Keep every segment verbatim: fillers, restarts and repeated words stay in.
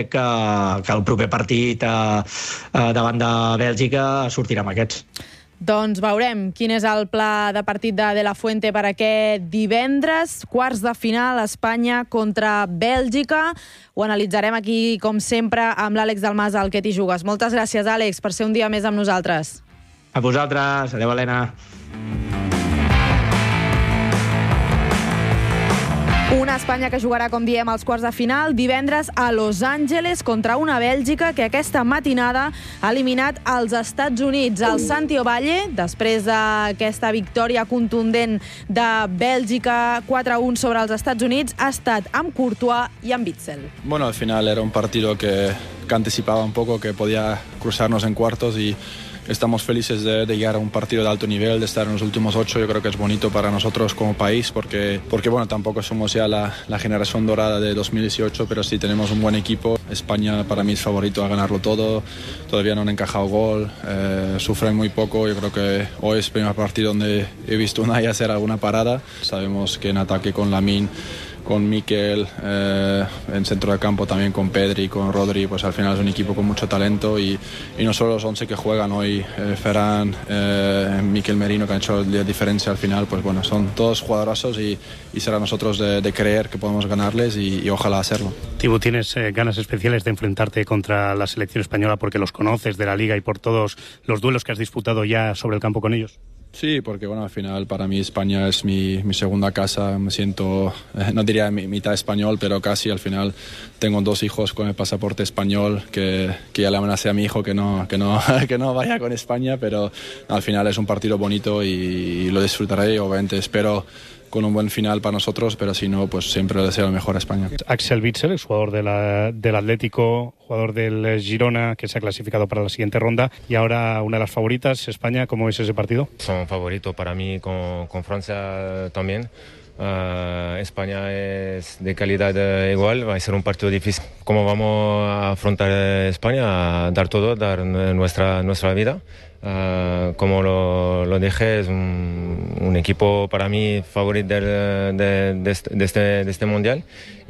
que, que el proper partit eh, davant de Bèlgica sortirà amb aquests. Doncs veurem quin és el pla de partit de De La Fuente per aquest divendres. Quarts de final, Espanya contra Bèlgica. Ho analitzarem aquí, com sempre, amb l'Àlex Dalmas, al Que t'hi jugues. Moltes gràcies, Àlex, per ser un dia més amb nosaltres. A vosaltres. Adéu, Helena. Una Espanya que jugarà, com diem, als quarts de final divendres a Los Angeles contra una Bèlgica que aquesta matinada ha eliminat els Estats Units. El Santi Ovalle, després d'aquesta victòria contundent de Bèlgica quatre a un sobre els Estats Units, ha estat amb Courtois i amb Witsel. Bueno, al final era un partido que, que anticipaba un poco que podía cruzarnos en cuartos y estamos felices de, de llegar a un partido de alto nivel, de estar en los últimos ocho. Yo creo que es bonito para nosotros como país porque, porque bueno, tampoco somos ya la, la generación dorada de dos mil dieciocho, pero sí tenemos un buen equipo. España para mí es favorito a ganarlo todo. Todavía no han encajado gol, eh, sufren muy poco. Yo creo que hoy es el primer partido donde he visto Unai hacer alguna parada. Sabemos que en ataque con Lamine, con Mikel, eh, en centro de campo también con Pedri, con Rodri, pues al final es un equipo con mucho talento y, y no solo los once que juegan hoy, eh, Ferran, eh, Mikel Merino, que han hecho la diferencia al final, pues bueno, son todos jugadorazos y, y será a nosotros de, de creer que podemos ganarles y, y ojalá hacerlo. Tibu, ¿tienes eh, ganas especiales de enfrentarte contra la selección española porque los conoces de la Liga y por todos los duelos que has disputado ya sobre el campo con ellos? Sí, porque bueno, al final para mí España es mi, mi segunda casa. Me siento, eh, no diría mi, mitad español, pero casi. Al final tengo dos hijos con el pasaporte español que, que ya le amenacé a mi hijo que no, que, no, que no vaya con España, pero al final es un partido bonito y, y lo disfrutaré. Obviamente espero con un buen final para nosotros, pero si no, pues siempre le deseo lo mejor a España. Axel Witsel, jugador de la, del Atlético, jugador del Girona, que se ha clasificado para la siguiente ronda, y ahora una de las favoritas, España. ¿Cómo es ese partido? Son favoritos para mí, con, con Francia también. Uh, España es de calidad uh, igual, va a ser un partido difícil. ¿Cómo vamos a afrontar España? A dar todo, dar nuestra, nuestra vida. Uh, como lo, lo dije, es un, un equipo para mí favorito de, de, de, este, de, este, de este mundial,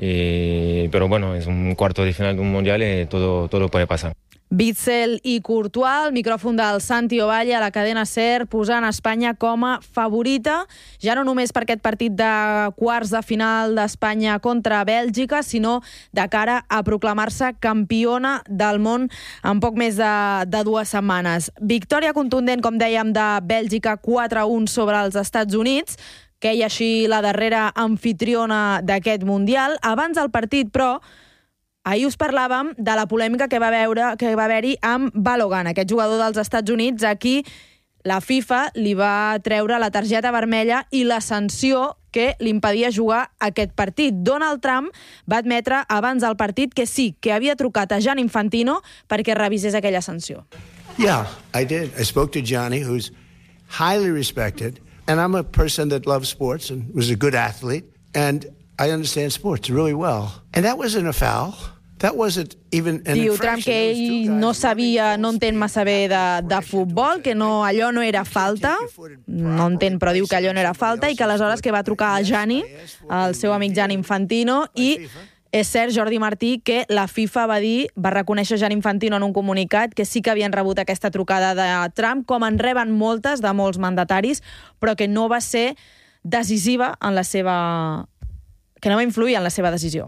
y, pero bueno, es un cuarto de final de un mundial y todo, todo puede pasar. Witsel i Courtois, el micròfon del Santi Ovalle a la cadena SER, posant Espanya com a favorita, ja no només per aquest partit de quarts de final d'Espanya contra Bèlgica, sinó de cara a proclamar-se campiona del món en poc més de, de dues setmanes. Victòria contundent, com dèiem, de Bèlgica quatre a un sobre els Estats Units, que hi ha així la darrera anfitriona d'aquest Mundial. Abans del partit, però, ahir us parlàvem de la polèmica que va veure que va haver-hi amb Balogun, aquest jugador dels Estats Units, a qui la FIFA li va treure la targeta vermella i la sanció que li impedia jugar aquest partit. Donald Trump va admetre abans del partit que sí, que havia trucat a Gianni Infantino perquè revisés aquella sanció. Yeah, I did. I spoke to Gianni, who's highly respected, and I'm a person that loves sports and was a good athlete, and I understand sports really well. And that wasn't a foul. That wasn't even an Diu infraction. Trump que ell no sabia, no entén massa bé de, de futbol, que no, allò no era falta, no entén, però diu que allò no era falta, i que aleshores que va trucar a Gianni, el seu amic Gianni Infantino, i és cert, Jordi Martí, que la FIFA va dir, va reconèixer Gianni Infantino en un comunicat que sí que havien rebut aquesta trucada de Trump, com en reben moltes de molts mandataris, però que no va ser decisiva en la seva... que no va influir en la seva decisió.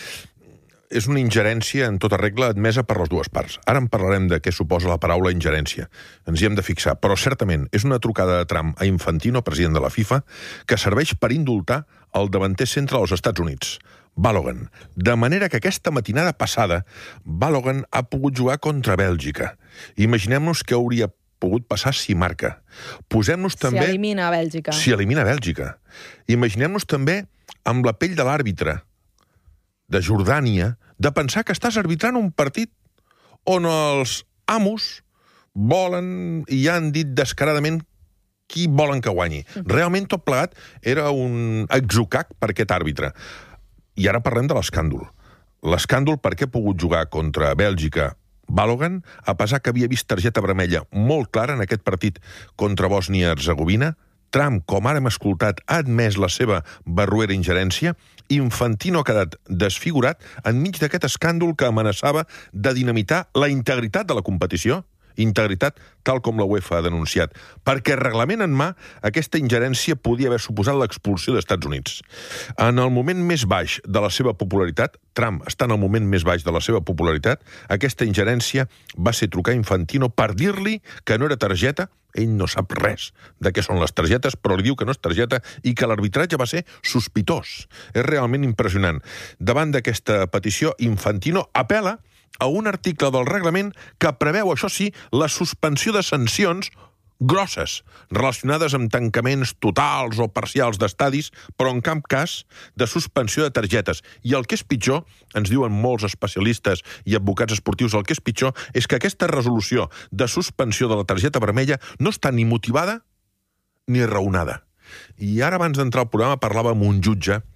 És una ingerència en tota regla admesa per les dues parts. Ara en parlarem de què suposa la paraula ingerència. Ens hi hem de fixar, però certament és una trucada de Trump a Infantino, president de la FIFA, que serveix per indultar el davanter centre dels Estats Units, Balogun. De manera que aquesta matinada passada, Balogun ha pogut jugar contra Bèlgica. Imaginem-nos què hauria pogut passar si marca. Posem-nos també... Si elimina Bèlgica. Si elimina Bèlgica. Imaginem-nos també amb la pell de l'àrbitre de Jordània, de pensar que estàs arbitrant un partit on els amos volen i ja han dit descaradament qui volen que guanyi. Realment tot plegat era un exocac per aquest àrbitre. I ara parlem de l'escàndol. L'escàndol perquè ha pogut jugar contra Bèlgica Balogun, a pesar que havia vist targeta vermella molt clara en aquest partit contra Bòsnia-Herzegovina. Trump, com ara hem escoltat, ha admès la seva barruera ingerència Infantino ha quedat desfigurat enmig d'aquest escàndol que amenaçava de dinamitar la integritat de la competició, integritat tal com la UEFA ha denunciat, perquè reglament en mà aquesta ingerència podia haver suposat l'expulsió dels Estats Units. En el moment més baix de la seva popularitat, Trump està en el moment més baix de la seva popularitat, aquesta ingerència va ser trucar a Infantino per dir-li que no era targeta, ell no sap res de què són les targetes, però li diu que no és targeta i que l'arbitratge va ser sospitós. És realment impressionant. Davant d'aquesta petició, Infantino apel·la a un article del reglament que preveu, això sí, la suspensió de sancions grosses, relacionades amb tancaments totals o parcials d'estadis, però en cap cas de suspensió de targetes. I el que és pitjor, ens diuen molts especialistes i advocats esportius, el que és pitjor és que aquesta resolució de suspensió de la targeta vermella no està ni motivada ni raonada. I ara, abans d'entrar al programa, parlava amb un jutge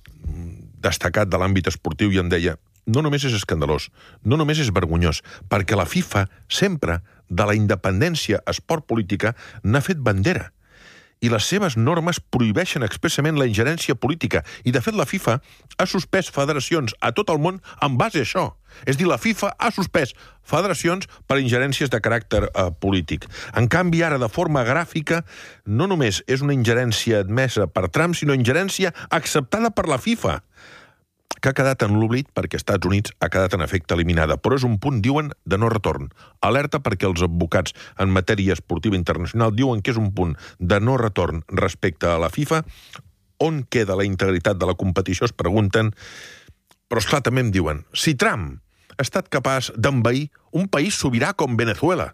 destacat de l'àmbit esportiu i em deia: no només és escandalós, no només és vergonyós, perquè la FIFA sempre, de la independència esport-política, n'ha fet bandera. I les seves normes prohibeixen expressament la ingerència política. I, de fet, la FIFA ha suspès federacions a tot el món en base a això. És a dir, la FIFA ha suspès federacions per ingerències de caràcter eh, polític. En canvi, ara, de forma gràfica, no només és una ingerència admesa per Trump, sinó ingerència acceptada per la FIFA, que ha quedat en l'oblit perquè Estats Units ha quedat en efecte eliminada. Però és un punt, diuen, de no retorn. Alerta perquè els advocats en matèria esportiva internacional diuen que és un punt de no retorn respecte a la FIFA. On queda la integritat de la competició, es pregunten. Però, esclar, també em diuen, si Trump ha estat capaç d'envair un país sobirà com Venezuela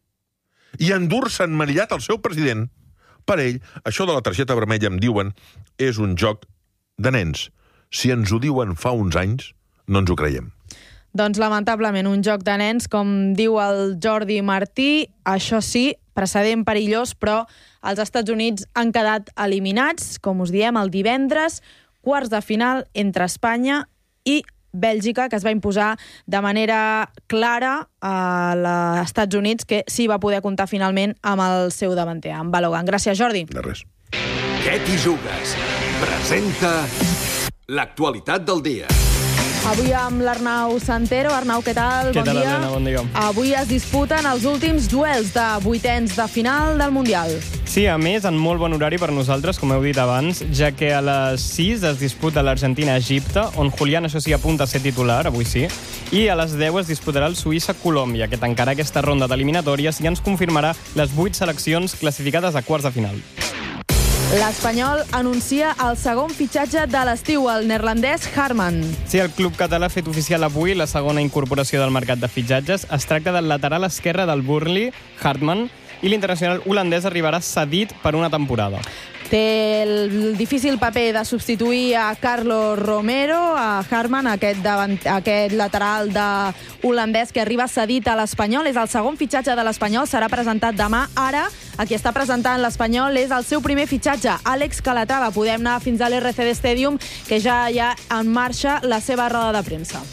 i endur-se emmanillat el seu president, per ell, això de la targeta vermella, em diuen, és un joc de nens. Si ens ho diuen fa uns anys, no ens ho creiem. Doncs, lamentablement, un joc de nens, com diu el Jordi Martí, això sí, precedent perillós, però els Estats Units han quedat eliminats, com us diem, el divendres, quarts de final entre Espanya i Bèlgica, que es va imposar de manera clara a els Estats Units, que sí va poder comptar finalment amb el seu davanter, amb Balogan. Gràcies, Jordi. De res. Què t'hi jugues? Presenta l'actualitat del dia. Avui amb l'Arnau Santero. Arnau, què tal? Què bon tal, dia. Helena? Bon dia. Avui es disputen els últims duels de vuitens de final del Mundial. Sí, a més, en molt bon horari per nosaltres, com heu dit abans, ja que a les sis es disputa l'Argentina-Egipte, on Julián, això sí, apunta a ser titular, avui sí, i a les deu es disputarà el Suïssa-Colòmbia, que tancarà aquesta ronda d'eliminatòries i ens confirmarà les vuit seleccions classificades a quarts de final. L'Espanyol anuncia el segon fitxatge de l'estiu, el neerlandès Hartman. Sí, el club català ha fet oficial avui la segona incorporació del mercat de fitxatges. Es tracta del lateral esquerre del Burnley, Hartman, i l'internacional holandès arribarà cedit per una temporada. Té el difícil paper de substituir a Carlos Romero, a Hartman, aquest, davant, aquest lateral de holandès que arriba cedit a l'Espanyol. És el segon fitxatge de l'Espanyol, serà presentat demà. Ara, a qui està presentant l'Espanyol és el seu primer fitxatge, Àlex Calatrava. Podem anar fins a l'R C D Stadium, que ja hi ha en marxa la seva roda de premsa.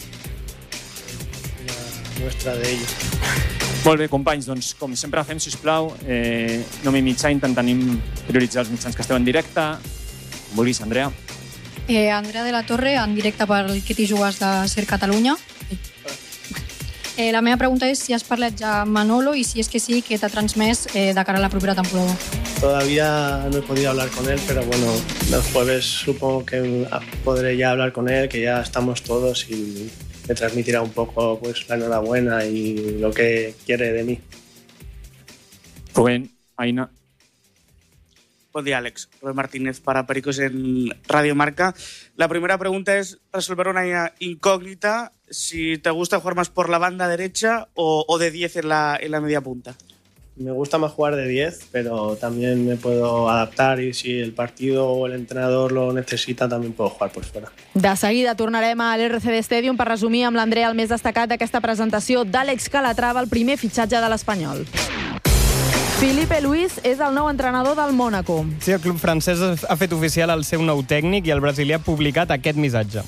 La nostra d'ells. Molt bé, companys, doncs com sempre fem, sisplau, eh, nom i mitjà, intentem prioritzar els mitjans que esteu en directe. Com vulguis, Andrea. Eh, Andrea de la Torre, en directe per el Que t'hi jugues de Ser Catalunya. Eh, la meva pregunta és si has parlat ja amb Manolo i si és que sí, què t'ha transmès eh, de cara a la propera temporada. Todavía no he podido hablar con él, pero bueno, el jueves supongo que podré ya hablar con él, que ya estamos todos y me transmitirá un poco pues la enhorabuena y lo que quiere de mí. Rubén, Aina. Bon dia, Àlex. Rubén Martínez para Pericos en Radio Marca. La primera pregunta es resolver una incógnita, si te gusta jugar más por la banda derecha o, o de diez en la, en la media punta. Me gusta más jugar de diez, pero también me puedo adaptar i si el partido o el entrenador lo necesita, también puedo jugar por fuera. De seguida tornarem a l'R C D Stadium per resumir amb l'Andrea el més destacat d'aquesta presentació d'Àlex Calatrava, el primer fitxatge de l'Espanyol. Filipe Luis és el nou entrenador del Mònaco. Sí, el club francès ha fet oficial el seu nou tècnic i el brasilià ha publicat aquest missatge.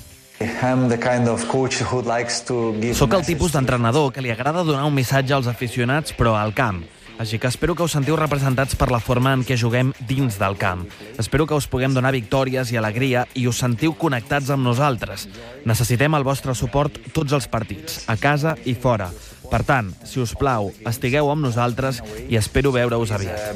Soc el tipus d'entrenador que li agrada donar un missatge als aficionats, però al camp. Així que espero que us sentiu representats per la forma en què juguem dins del camp. Espero que us puguem donar victòries i alegria i us sentiu connectats amb nosaltres. Necessitem el vostre suport tots els partits, a casa i fora. Per tant, si us plau, estigueu amb nosaltres i espero veure-us aviat.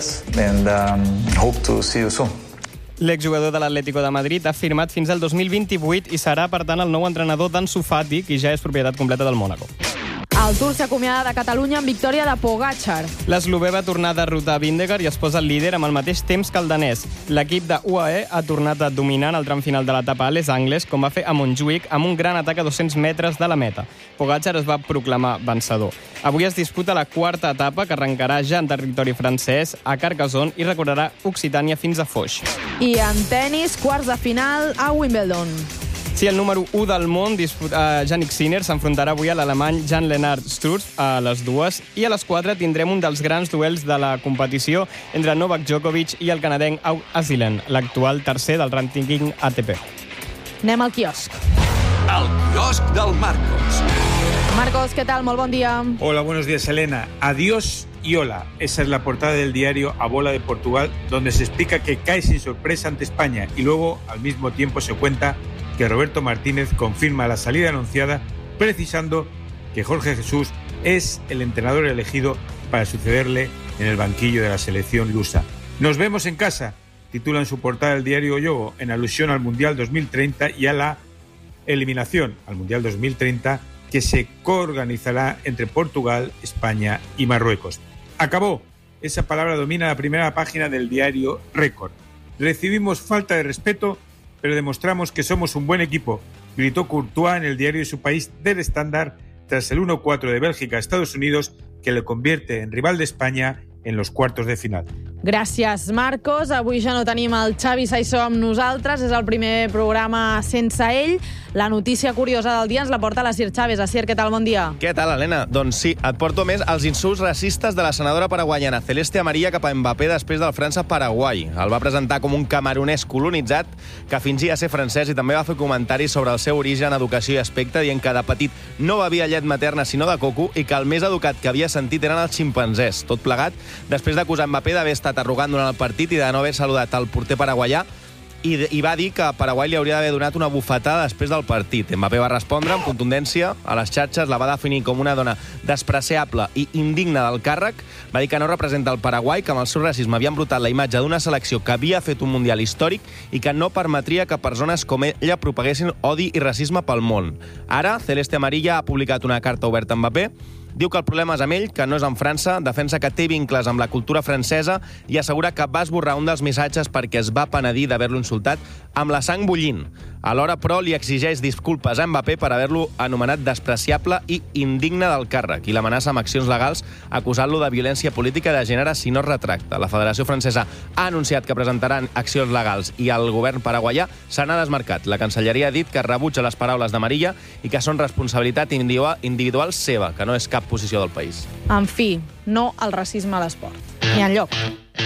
L'exjugador de l'Atlético de Madrid ha firmat fins al dos mil vint-i-vuit i serà, per tant, el nou entrenador d'Ansu Fati, qui ja és propietat completa del Mónaco. El Tour s'acomiada de Catalunya amb victòria de Pogačar. L'eslovè va tornar a derrotar Vingegaard i es posa el líder amb el mateix temps que el danès. L'equip de U A E ha tornat a dominar en el tram final de l'etapa a Les Angles, com va fer a Montjuïc, amb un gran atac a dos-cents metres de la meta. Pogačar es va proclamar vencedor. Avui es disputa la quarta etapa, que arrencarà ja en territori francès, a Carcassonne, i recorrerà Occitània fins a Foix. I en tennis, quarts de final a Wimbledon. Sí, el número u del món, uh, Jannik Sinner, s'enfrontarà avui a l'alemany Jan-Lennard Struff a les dues, i a les quatre tindrem un dels grans duels de la competició entre Novak Djokovic i el canadenc Auger Aliassime, l'actual tercer del rànquing A T P. Anem al quiosc. El quiosc del Marcos. Marcos, ¿qué tal? Muy buen día. Hola, buenos días, Elena. Adiós y hola. Esa es la portada del diario A Bola de Portugal, donde se explica que cae sin sorpresa ante España y luego, al mismo tiempo, se cuenta que Roberto Martínez confirma la salida anunciada, precisando que Jorge Jesús es el entrenador elegido para sucederle en el banquillo de la selección lusa. Nos vemos en casa, titula en su portada el diario O Yogo, en alusión al Mundial dos mil treinta y a la eliminación al Mundial dos mil treinta que se coorganizará entre Portugal, España y Marruecos. Acabó. Esa palabra domina la primera página del diario Récord. Recibimos falta de respeto, pero demostramos que somos un buen equipo, gritó Courtois en el diario de su país del Standard tras el uno cuatro de Bèlgica a Estados Unidos, que le convierte en rival de España en los cuartos de final. Gràcies, Marcos. Avui ja no tenim el Xavi Saissó amb nosaltres. És el primer programa sense ell. La notícia curiosa del dia ens la porta la Sir Chaves. Asier, què tal? Bon dia. Què tal, Helena? Doncs sí, et porto més els insults racistes de la senadora paraguaiana Celeste Amarilla cap a Mbappé després del França-Paraguai. El va presentar com un camerunès colonitzat que fingia ser francès i també va fer comentaris sobre el seu origen, educació i aspecte, dient que de petit no bevia llet materna sinó de coco i que el més educat que havia sentit eren els ximpanzés. Tot plegat després d'acusar Mbappé d'haver estat arrogant durant el partit i de no haver saludat el porter paraguaià, i, i va dir que Paraguai li hauria d'haver donat una bufetada després del partit. Mbappé va respondre amb contundència a les xarxes, la va definir com una dona despreciable i indigna del càrrec, va dir que no representa el Paraguai, que amb el seu racisme havia embrutat la imatge d'una selecció que havia fet un mundial històric i que no permetria que persones com ella propaguessin odi i racisme pel món. Ara, Celeste Amarilla ha publicat una carta oberta a Mbappé. Diu que el problema és amb ell, que no és en França, defensa que té vincles amb la cultura francesa i assegura que va esborrar un dels missatges perquè es va penedir d'haver-lo insultat amb la sang bullint. Alhora, però, li exigeix disculpes a Mbappé per haver-lo anomenat despreciable i indigne del càrrec i l'amenaça amb accions legals acusant-lo de violència política de gènere si no es retracta. La Federació Francesa ha anunciat que presentaran accions legals i el govern paraguaià se n'ha desmarcat. La Cancelleria ha dit que rebutja les paraules d'Amarilla i que són responsabilitat individual, individual seva, que no és cap posició del país. En fi, no al racisme a l'esport. Ni enlloc.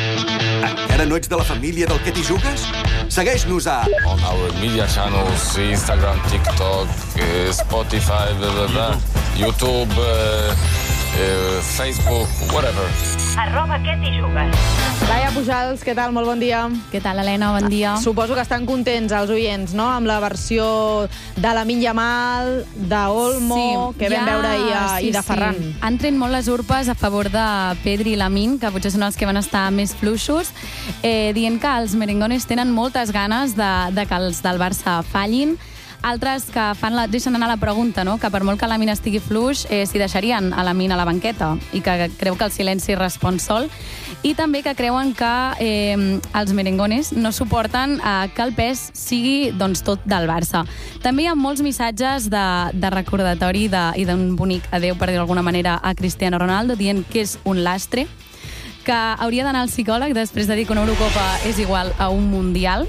Encara no ets de la família del Que t'hi jugues? Segueix-nos a... On our media channels, Instagram, TikTok, uh, Spotify, blah, blah, blah, YouTube, uh, uh, Facebook, whatever. Arroba Que t'hi jugues. Laia Pujals, què tal? Molt bon dia. Què tal, Helena? Bon dia. Suposo que estan contents els oients, no?, amb la versió de Lamine Yamal, d'Olmo, sí, que vam ja, veure ahir, sí, i de Ferran. Sí. Han tret molt les urpes a favor de Pedri i Lamine, que potser són els que van estar més fluixos, eh, dient que els merengones tenen moltes ganes de, de que els del Barça fallin. Altres que fan la, deixen anar la pregunta, no?, que per molt que Lamine estigui fluix, eh, s'hi deixarien a Lamine a la banqueta, i que creu que el silenci respon sol, i també que creuen que eh, els merengones no suporten eh, que el pes sigui, doncs, tot del Barça. També hi ha molts missatges de, de recordatori de, i d'un bonic adeu, per dir d'alguna manera, a Cristiano Ronaldo, dient que és un lastre, que hauria d'anar al psicòleg després de dir que una Eurocopa és igual a un Mundial.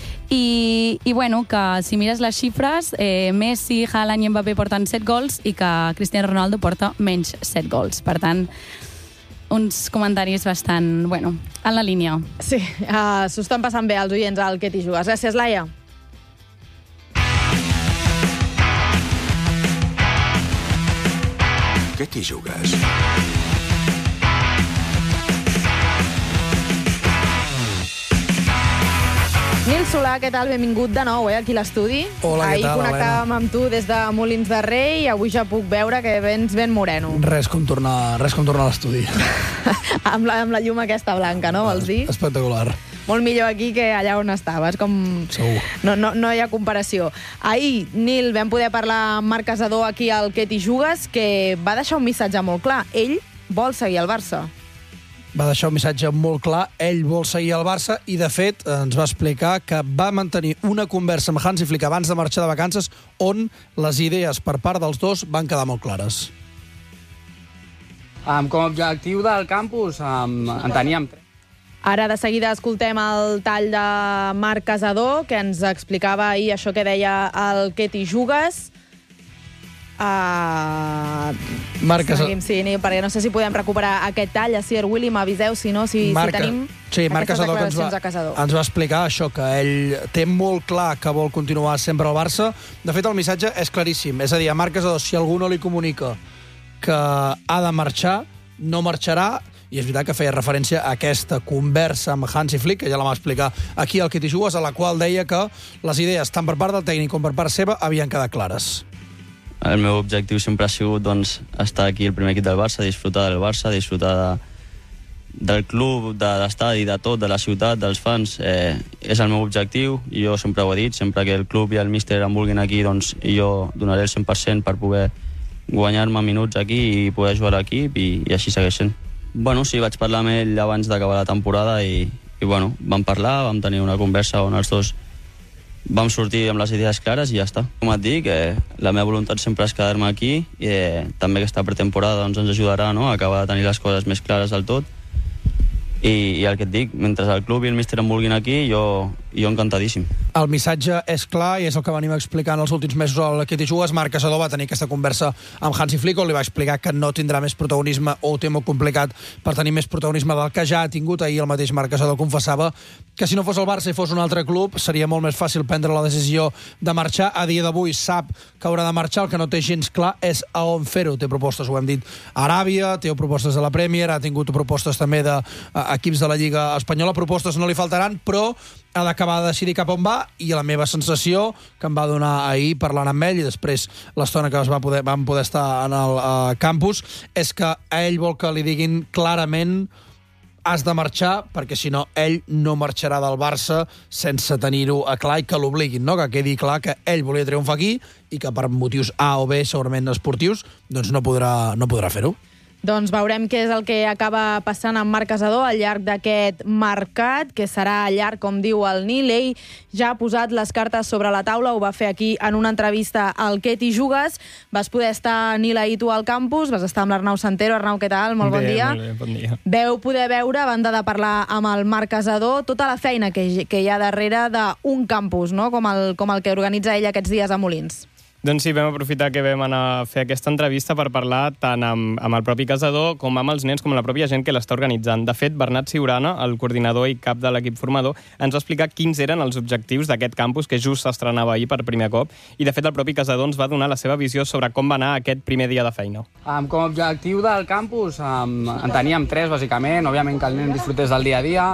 I, i bueno, que si mires les xifres, eh, Messi, Haaland i Mbappé porten set gols i que Cristiano Ronaldo porta menys set gols. Per tant, uns comentaris bastant, bueno, en la línia. Sí, uh, s'ho estan passant bé els oients al Que t'hi jugues. Gràcies, Laia. Que t'hi jugues? Nil Solà, què tal? Benvingut de nou, eh, aquí a l'estudi. Hola, què Ahir tal, connectàvem amb tu des de Molins de Rei i avui ja puc veure que vens ben moreno. Res com tornar, res com tornar a l'estudi. amb, la, amb la llum aquesta blanca, no? Vols dir? Espectacular. Molt millor aquí que allà on estaves, com... Segur. No, no, no hi ha comparació. Ahir, Nil, vam poder parlar amb Marc Casadó aquí al Què t'hi jugues, que va deixar un missatge molt clar. Ell vol seguir al Barça. Va deixar un missatge molt clar, ell vol seguir al Barça i, de fet, ens va explicar que va mantenir una conversa amb Hansi Flick abans de marxar de vacances on les idees per part dels dos van quedar molt clares. Um, com a objectiu del campus um, en teníem tres. Ara de seguida escoltem el tall de Marc Casadó, que ens explicava ahir això que deia el Què t'hi jugues. Uh... Marc Casadó. Seguim, sí, perquè no sé si podem recuperar aquest tall. A Sir Willy, m'aviseu, si no, si, Marc... si tenim sí, Marc aquestes Casadó, declaracions ens va, a Casadó. Ens va explicar això, que ell té molt clar que vol continuar sempre al Barça. De fet, el missatge és claríssim. És a dir, a Marc Casadó, si algú no li comunica que ha de marxar, no marxarà. I és veritat que feia referència a aquesta conversa amb Hansi Flick, que ja la va explicar aquí al Què t'hi jugues, a la qual deia que les idees, tant per part del tècnic com per part seva, havien quedat clares. El meu objectiu sempre ha sigut doncs, estar aquí al primer equip del Barça, disfrutar del Barça, disfrutar de, del club, de l'estadi, de tot, de la ciutat, dels fans. Eh, és el meu objectiu, i jo sempre ho he dit, sempre que el club i el míster em vulguin aquí, doncs jo donaré el cent per cent per poder guanyar-me minuts aquí i poder jugar a l'equip, i, i així segueix sent. Bueno, sí, vaig parlar amb ell abans d'acabar la temporada i, i bueno, vam parlar, vam tenir una conversa on els dos vam sortir amb les idees clares i ja està. Com et dic, eh, la meva voluntat sempre és quedar-me aquí i eh, també aquesta pretemporada doncs, ens ajudarà, no?, a acabar de tenir les coses més clares del tot. I, i el que et dic, mentre el club i el míster em vulguin aquí, jo, jo encantadíssim. El missatge és clar i és el que venim explicant els últims mesos al Què t'hi jugues. Marc Casadó va tenir aquesta conversa amb Hansi Flick, on li va explicar que no tindrà més protagonisme o ho té molt complicat per tenir més protagonisme del que ja ha tingut. Ahir el mateix Marc Casadó confessava que si no fos el Barça i fos un altre club seria molt més fàcil prendre la decisió de marxar. A dia d'avui sap que haurà de marxar, el que no té gens clar és a on fer-ho. Té propostes, ho hem dit, a Aràbia, té propostes de la Premier, ha tingut propostes també d'equips de la Lliga Espanyola. Propostes no li faltaran, però ha d'acabar de decidir cap on va, i la meva sensació, que em va donar ahir parlant amb ell i després l'estona que es va poder, vam poder estar en el uh, campus, és que a ell vol que li diguin clarament has de marxar, perquè si no ell no marxarà del Barça sense tenir-ho a clar i que l'obliguin, no? Que quedi clar que ell volia triomfar aquí i que per motius A o B, segurament esportius, doncs no podrà, no podrà fer-ho. Doncs veurem què és el que acaba passant amb Marc Casadó al llarg d'aquest mercat, que serà llarg, com diu el Nil. Ell ja ha posat les cartes sobre la taula, ho va fer aquí en una entrevista al Què t'hi jugues. Vas poder estar, Nil, ahir tu al campus, vas estar amb l'Arnau Santero. Arnau, què tal? Molt bon bé, dia. Molt bé, bon dia. Veu poder veure, a banda de parlar amb el Marc Casadó, tota la feina que, que hi ha darrere d'un campus, no? com, el, com el que organitza ell aquests dies a Molins. Doncs sí, vam aprofitar que vam anar a fer aquesta entrevista per parlar tant amb, amb el propi Casadó com amb els nens, com amb la pròpia gent que l'està organitzant. De fet, Bernat Siurana, el coordinador i cap de l'equip formador, ens va explicar quins eren els objectius d'aquest campus que just s'estrenava ahir per primer cop, i de fet el propi Casadó ens va donar la seva visió sobre com va anar aquest primer dia de feina. Um, com a objectiu del campus um, en teníem tres, bàsicament. Òbviament que el nen disfrutés del dia a dia,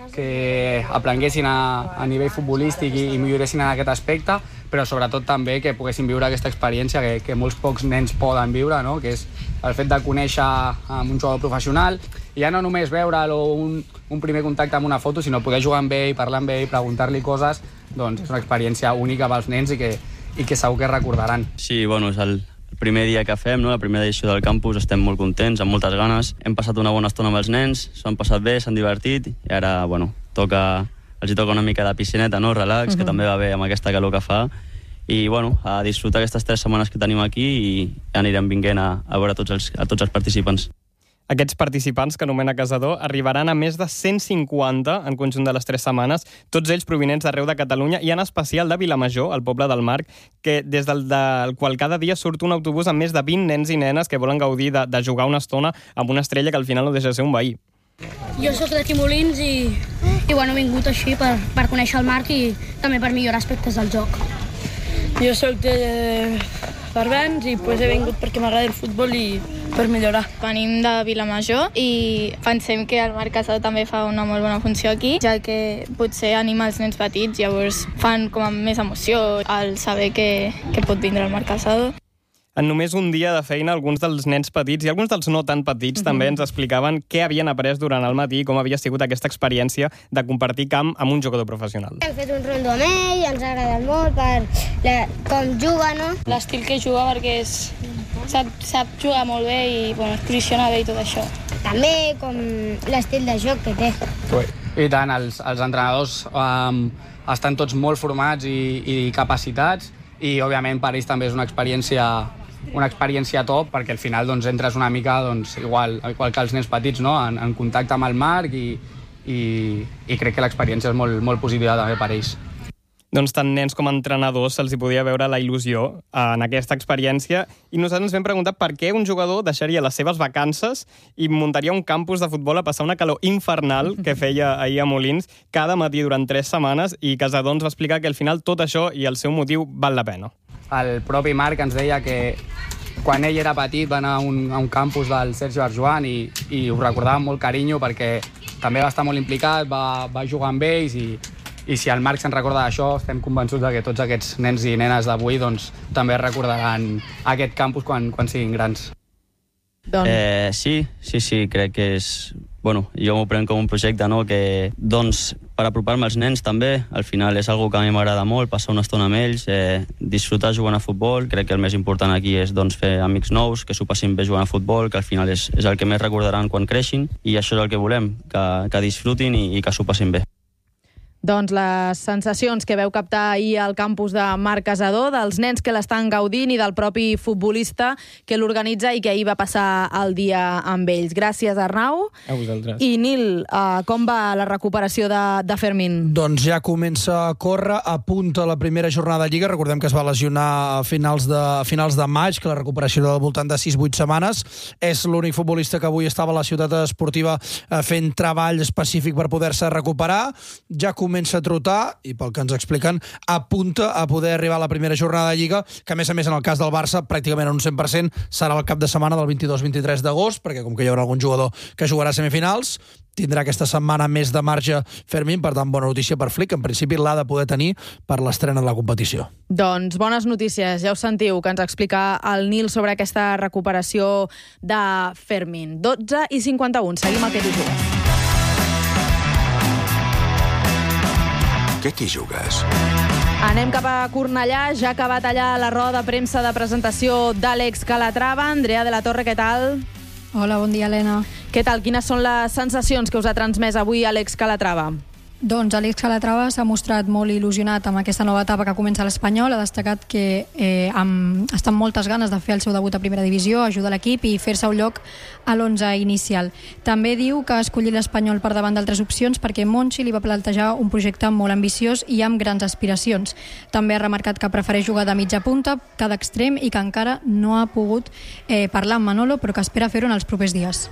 que aprenguessin a, a nivell futbolístic i, i milloressin en aquest aspecte, però sobretot també que poguessin viure aquesta experiència que, que molts pocs nens poden viure, no? Que és el fet de conèixer um, un jugador professional, i ja no només veure'l o un, un primer contacte amb una foto, sinó poder jugar amb ell, parlar amb ell, preguntar-li coses, doncs és una experiència única pels nens i que, i que segur que recordaran. Sí, bueno, és el primer dia que fem, no? La primera edició del campus, estem molt contents, amb moltes ganes. Hem passat una bona estona amb els nens, s'han passat bé, s'han divertit, i ara, bueno, toca, els hi toca una mica de piscineta, no? Relax, uh-huh. que també va bé amb aquesta calor que fa, i, bueno, a disfrutar aquestes tres setmanes que tenim aquí, i anirem vinguent a, a veure tots els, a tots els participants. Aquests participants que anomena Casadó arribaran a més de cent cinquanta en conjunt de les tres setmanes, tots ells provinents d'arreu de Catalunya i en especial de Vilamajor, el poble del Marc, que des del, del qual cada dia surt un autobús amb més de vint nens i nenes que volen gaudir de, de jugar una estona amb una estrella que al final no deixa de ser un veí. Jo soc d'aquí Molins i, i bueno, he vingut així per, per conèixer el Marc i també per millorar aspectes del joc. Jo soc de, barbens i pues, he vingut perquè m'agrada el futbol i per millorar. Venim de Vilamajor i pensem que el Marc Casado també fa una molt bona funció aquí, ja que potser anima els nens petits, llavors fan com amb més emoció al saber que, que pot vindre el Marc Casado. En només un dia de feina, alguns dels nens petits i alguns dels no tan petits mm-hmm. també ens explicaven què havien après durant el matí i com havia sigut aquesta experiència de compartir camp amb un jugador professional. Hem fet un rondo amb ell, ens ha agradat molt per la, com juga, no? L'estil que juga perquè és, sap, sap jugar molt bé i bueno, es posiciona bé i tot això. També com l'estil de joc que té. Ui. I tant, els, els entrenadors um, estan tots molt formats i, i capacitats i, òbviament, per ells també és una experiència una experiència top, perquè al final doncs, entres una mica doncs, igual, igual que els nens petits, no? en, en contacte amb el Marc i, i, i crec que l'experiència és molt, molt positiva també per ells. Doncs tant nens com entrenadors se'ls hi podia veure la il·lusió en aquesta experiència i nosaltres ens vam preguntar per què un jugador deixaria les seves vacances i muntaria un campus de futbol a passar una calor infernal que feia ahir a Molins cada matí durant tres setmanes i Casadó ens va explicar que al final tot això i el seu motiu val la pena. El propi Marc ens deia que quan ell era petit va anar a un, a un campus del Sergio Arjuan i, i ho recordava amb molt carinyo perquè també va estar molt implicat, va, va jugar amb ells i, i si el Marc se'n recorda d'això, estem convençuts de que tots aquests nens i nenes d'avui doncs, també recordaran aquest campus quan, quan siguin grans. Doncs... Eh, sí, sí, sí, crec que és... Bueno, jo m'ho prenc com un projecte, no?, que, doncs, per apropar-me als nens també, al final és algo que a mi m'agrada molt, passar una estona amb ells, eh, disfrutar jugant a futbol, crec que el més important aquí és, doncs, fer amics nous, que s'ho passin bé jugant a futbol, que al final és, és el que més recordaran quan creixin, i això és el que volem, que, que disfrutin i, i que s'ho passin bé. Doncs les sensacions que veu captar ahir al campus de Marc Casadó, dels nens que l'estan gaudint i del propi futbolista que l'organitza i que ahir va passar el dia amb ells. Gràcies, Arnau. A vosaltres. I Nil, uh, com va la recuperació de, de Fermín? Doncs ja comença a córrer, apunta la primera jornada de Lliga. Recordem que es va lesionar a finals de, a finals de maig, que la recuperació era al voltant de sis vuit setmanes. És l'únic futbolista que avui estava a la ciutat esportiva fent treball específic per poder-se recuperar. Ja comença comença a trotar i, pel que ens expliquen, apunta a poder arribar a la primera jornada de Lliga, que, a més a més, en el cas del Barça, pràcticament un cent per cent serà el cap de setmana del vint-i-dos vint-i-tres d'agost, perquè com que hi haurà algun jugador que jugarà a semifinals, tindrà aquesta setmana més de marge Fermín, per tant, bona notícia per Flick, en principi l'ha de poder tenir per l'estrena de la competició. Doncs bones notícies, ja ho sentiu, que ens explica el Nil sobre aquesta recuperació de Fermín. dotze i cinquanta-un, seguim al que t'hi jugues. Què t'hi jugues? Anem cap a Cornellà, ja ha acabat allà la roda de premsa de presentació d'Àlex Calatrava. Andrea de la Torre, què tal? Hola, bon dia, Helena. Què tal? Quines són les sensacions que us ha transmès avui Àlex Calatrava? Doncs Àlex Calatrava s'ha mostrat molt il·lusionat amb aquesta nova etapa que comença a l'Espanyol. Ha destacat que eh, amb, està amb moltes ganes de fer el seu debut a primera divisió, ajudar l'equip i fer-se un lloc a l'onze inicial. També diu que ha escollit l'Espanyol per davant d'altres opcions perquè Monchi li va plantejar un projecte molt ambiciós i amb grans aspiracions. També ha remarcat que prefereix jugar de mitja punta, cada extrem, i que encara no ha pogut eh, parlar amb Manolo, però que espera fer-ho en els propers dies.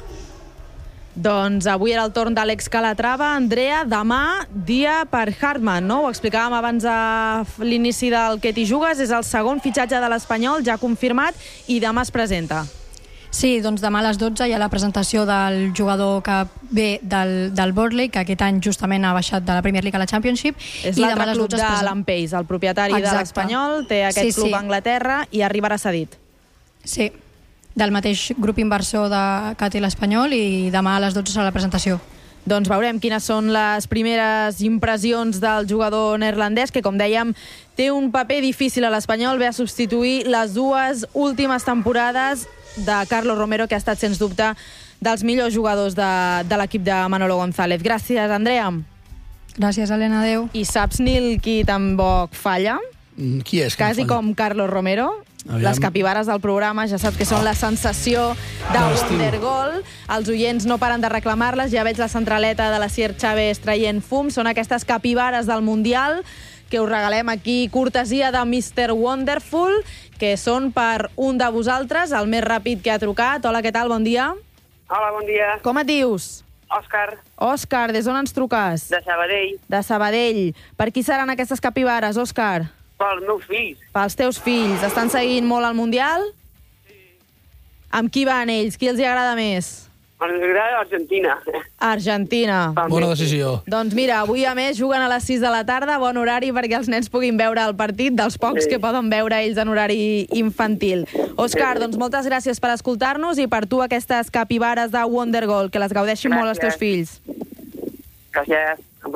Doncs avui era el torn d'Àlex Calatrava. Andrea, demà dia per Hartman, no? Ho explicàvem abans a l'inici del que t'hi jugues. És el segon fitxatge de l'Espanyol, ja confirmat, i demà es presenta. Sí, doncs demà a les dotze hi ha la presentació del jugador que ve del, del Burnley, que aquest any justament ha baixat de la Premier League a la Championship. És l'altre club d'Alan Pace, el propietari Exacte. de l'Espanyol, té aquest sí, club sí. a Anglaterra i arribarà cedit. Sí, del mateix grup inversor de, que té l'Espanyol, i demà a les dotze serà la presentació. Doncs veurem quines són les primeres impressions del jugador neerlandès, que, com dèiem, té un paper difícil a l'Espanyol. Ve a substituir les dues últimes temporades de Carlos Romero, que ha estat, sens dubte, dels millors jugadors de, de l'equip de Manolo González. Gràcies, Andrea. Gràcies, Helena. Adéu. I saps, Nil, qui tampoc falla? Qui és? Quasi com Carlos Romero. Aviam. Les capibares del programa, ja saps que són la sensació de Wondergoal. Els oients no paren de reclamar-les. Ja veig la centraleta de la Sier Chávez traient fum. Són aquestes capibares del Mundial que us regalem aquí, cortesia de mister Wonderful, que són per un de vosaltres, el més ràpid que ha trucat. Hola, què tal? Bon dia. Hola, bon dia. Com et dius? Òscar. Òscar, des d'on ens truques? De Sabadell. De Sabadell. Per qui seran aquestes capibares, Òscar? pels meus fills. Pels teus fills. Estan seguint molt el Mundial? Sí. Amb qui van ells? Qui els hi agrada més? Ens agrada Argentina. Argentina. Bona decisió. Doncs mira, avui a més juguen a les sis de la tarda, bon horari perquè els nens puguin veure el partit, dels pocs sí. que poden veure ells en horari infantil. Òscar, doncs moltes gràcies per escoltar-nos i per tu aquestes capibares de Wondergoal, que les gaudeixin gràcies. molt els teus fills. Gràcies.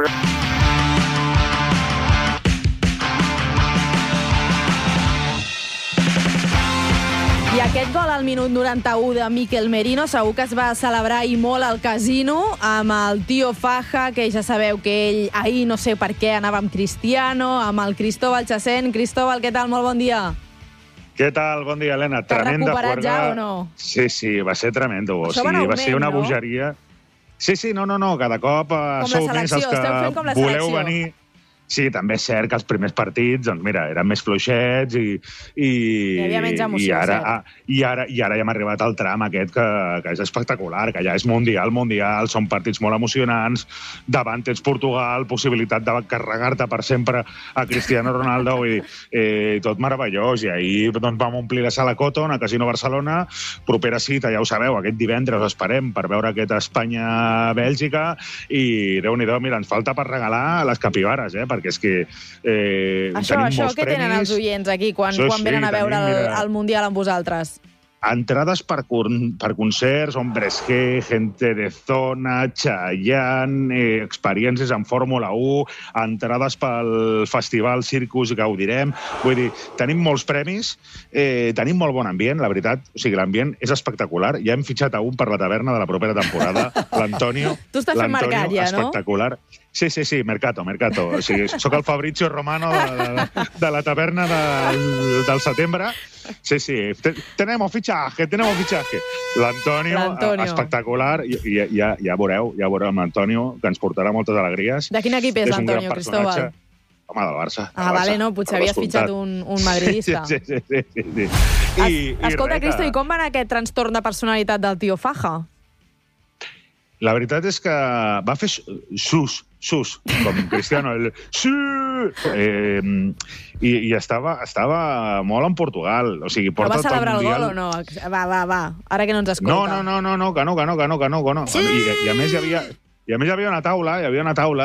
I aquest gol al minut noranta-u de Mikel Merino segur que es va celebrar i molt al casino amb el tio Faja, que ja sabeu que ell ahir no sé per què anava amb Cristiano, amb el Cristóbal Chacén. Cristóbal, què tal? Molt bon dia. Què tal? Bon dia, Helena. T'has Tremenda recuperat juerga. ja o no? Sí, sí, va ser tremendo. O Això sigui, va en va augment, ser una no? bogeria. Sí, sí, no, no, no, cada cop eh, Com la sou més selecció, els que esteu fent com la voleu selecció. venir. Sí, també és cert que els primers partits, doncs mira, eren més fluixets i... i Hi havia menys emoció, i ara, cert. ah, i, ara, I ara ja hem arribat al tram aquest que, que és espectacular, que ja és mundial, mundial, són partits molt emocionants, davant tens Portugal, possibilitat de carregar-te per sempre a Cristiano Ronaldo, vull dir, eh, tot meravellós. I ahir doncs, vam omplir la sala Coton a Casino Barcelona, propera cita, ja ho sabeu, aquest divendres esperem per veure aquest Espanya-Bèlgica i Déu-n'hi-do, mira, ens falta per regalar les capibares, eh, perquè és que eh, Això, tenim això molts que premis. tenen els oients aquí quan, Sí, quan venen sí, a veure tenim, el, mira, el Mundial amb vosaltres? Entrades per, con per concerts, Hombres G, Gente de Zona, Chayanne, eh, experiències en Fórmula u, entrades pel Festival Circus Gaudirem. Vull dir, tenim molts premis, eh, tenim molt bon ambient, la veritat. O sigui, l'ambient és espectacular. Ja hem fitxat a un per la taverna de la propera temporada, l'Antonio. Tu estàs fent mercat ja, no? Espectacular. Sí, sí, sí, mercato, mercato. O sigui, soc el Fabrizio Romano de, de, de la taverna del, del setembre. Sí, sí, tenemos fichaje, tenemos fichaje. L'Antonio, espectacular. I, i ja, ja veureu, ja veureu amb l'Antonio, que ens portarà moltes alegries. De quin equip és l'Antonio, Cristóbal? Home, del Barça. Ah, del vale, Barça, no, potser havies fitxat un, un madridista. Sí, sí, sí. sí, sí. Es, I, escolta, i Cristo, i com va anar aquest trastorn de personalitat del tio Faja? La veritat és que va fer sus, sus, com Cristiano, el sí! Eh, i, i estava, estava molt en Portugal. O sigui, porta Però va celebrar el mundial... gol o no? Va, va, va, ara que no ens escolta. No, no, no, no, no, que no, que no, que no, que no, que no. Sí! I, I a més hi havia... I a més hi havia una taula, hi havia una taula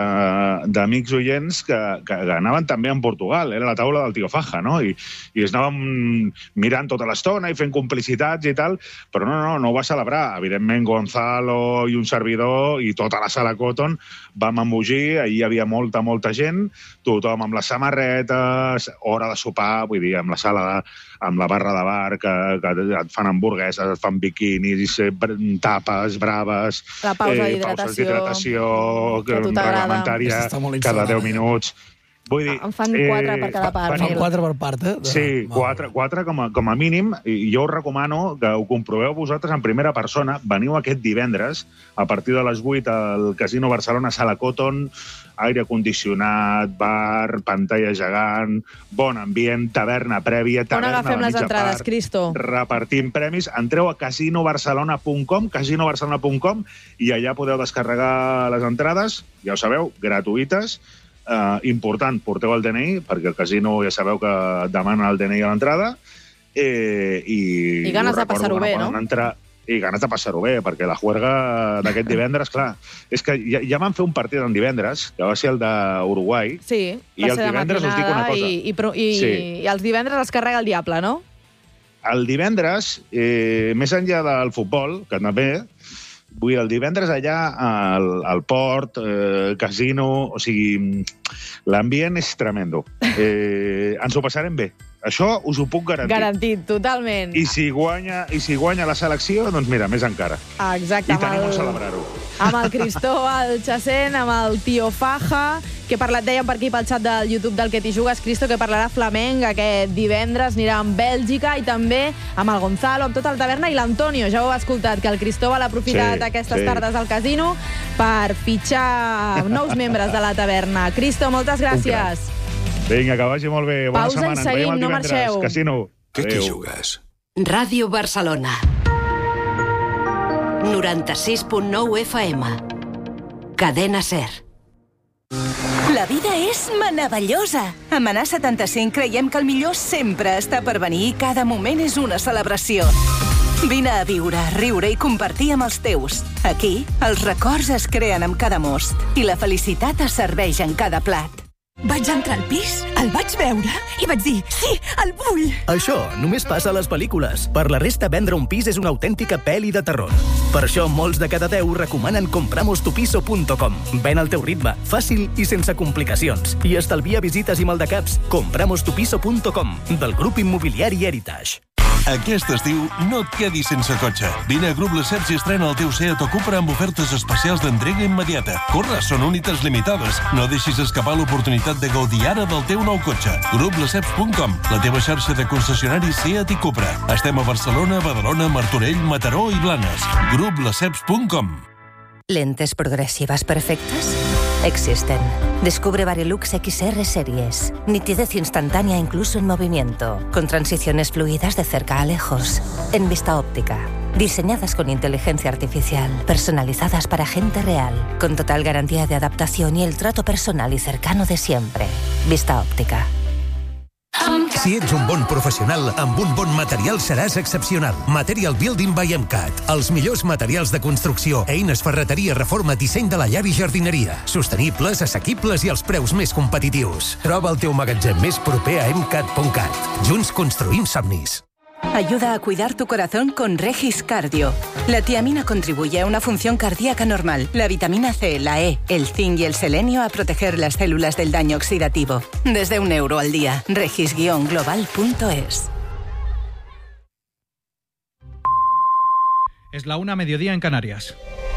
d'amics oients que, que anaven també en Portugal. Era la taula del tio Faja, no? I, i es anàvem mirant tota l'estona i fent complicitats i tal, però no, no, no ho va celebrar. Evidentment, Gonzalo i un servidor i tota la sala Coton vam embogir, ahir hi havia molta, molta gent, tothom amb les samarretes, hora de sopar, vull dir, amb la sala, de, amb la barra de bar, que, que et fan hamburgueses, et fan biquinis, tapes, braves... La pausa eh, d'hidratació. d'hidratació que a tu t'agrada. reglamentària cada deu minuts. Vull dir, en fan quatre per cada part. Fan quatre per part, eh? Sí, quatre, quatre com, a, com a mínim, i jo us recomano que ho comproveu vosaltres en primera persona. Veniu aquest divendres, a partir de les vuit, al Casino Barcelona, Sala Coton, aire condicionat, bar, pantalla gegant, bon ambient, taverna prèvia, On taverna agafem de les mitja entrades, part, Cristo? repartim premis. Entreu a casino barcelona punt com, casino barcelona punt com, i allà podeu descarregar les entrades, ja ho sabeu, gratuïtes. Uh, important, porteu el D N I, perquè el casino ja sabeu que demana el D N I a l'entrada. Eh, i, I ganes de passar-ho bé, no? Entrar, I ganes de passar-ho bé, perquè la juerga d'aquest divendres, clar, és que ja, ja van fer un partit en divendres, que va ser el d'Uruguai. Sí, i va el ser de divendres us dic una cosa. I, i, i, sí. i els divendres els carrega el diable, no? El divendres, eh, més enllà del futbol, que també, vull dir, el divendres allà al, al port, eh, casino, o sigui, l'ambient és tremendo. Eh, ens ho passarem bé. Això us ho puc garantir. Garantit, totalment. I si guanya, i si guanya la selecció, doncs mira, més encara. Ah, exacte. I tenim el... on celebrar-ho. Amb el Cristóbal Chacén, amb el tio Faja, que parlat, dèiem per aquí pel xat del YouTube del Que t'hi jugues, Cristo, que parlarà flamenc aquest divendres, anirà amb Bèlgica i també amb el Gonzalo, amb tota la taverna, i l'Antonio, ja ho heu escoltat, que el Cristóbal ha aprofitat sí, aquestes sí. tardes al casino per fitxar nous membres de la taverna. Cristo, moltes gràcies. Vinga, que vagi molt bé. Bona Pausa setmana. i seguim, no marxeu. Casino. Que t'hi jugues? Ràdio Barcelona. noranta-sis punt nou F M. Cadena SER. La vida és meravellosa. A Manà setanta-cinc creiem que el millor sempre està per venir i cada moment és una celebració. Vine a viure, a riure i compartir amb els teus. Aquí, els records es creen amb cada most i la felicitat es serveix en cada plat. Vaig entrar al pis, el vaig veure i vaig dir, sí, el vull! Això només passa a les pel·lícules. Per la resta, vendre un pis és una autèntica pel·li de terror. Per això, molts de cada deu recomanen compramos tu piso punt com. Ven al teu ritme, fàcil i sense complicacions. I estalvia visites i maldecaps. compramos tu piso punt com, del grup immobiliari Heritage. Aquest estiu no et quedis sense cotxe. Vine a Grup Lesseps i estrena el teu Seat o Cupra amb ofertes especials d'entrega immediata. Corre, són unitats limitades. No deixis escapar l'oportunitat de gaudir ara del teu nou cotxe. grup lesseps punt com, la teva xarxa de concessionaris Seat i Cupra. Estem a Barcelona, Badalona, Martorell, Mataró i Blanes. grup lesseps punt com. ¿Lentes progresivas perfectas? Existen. Descubre Varilux X R Series. Nitidez instantánea incluso en movimiento. Con transiciones fluidas de cerca a lejos. En vista óptica. Diseñadas con inteligencia artificial. Personalizadas para gente real. Con total garantía de adaptación y el trato personal y cercano de siempre. Vista óptica. Si ets un bon professional, amb un bon material seràs excepcional. Material Building by MCAT. Els millors materials de construcció, eines, ferreteria, reforma, disseny de la llar i jardineria. Sostenibles, assequibles i els preus més competitius. Troba el teu magatzem més proper a emcat punt cat. Junts construïm somnis. Ayuda a cuidar tu corazón con Regis Cardio. La tiamina contribuye a una función cardíaca normal. La vitamina C, la E, el zinc y el selenio a proteger las células del daño oxidativo. Desde un euro al día. regis guion global punto es. Es la una, mediodía en Canarias.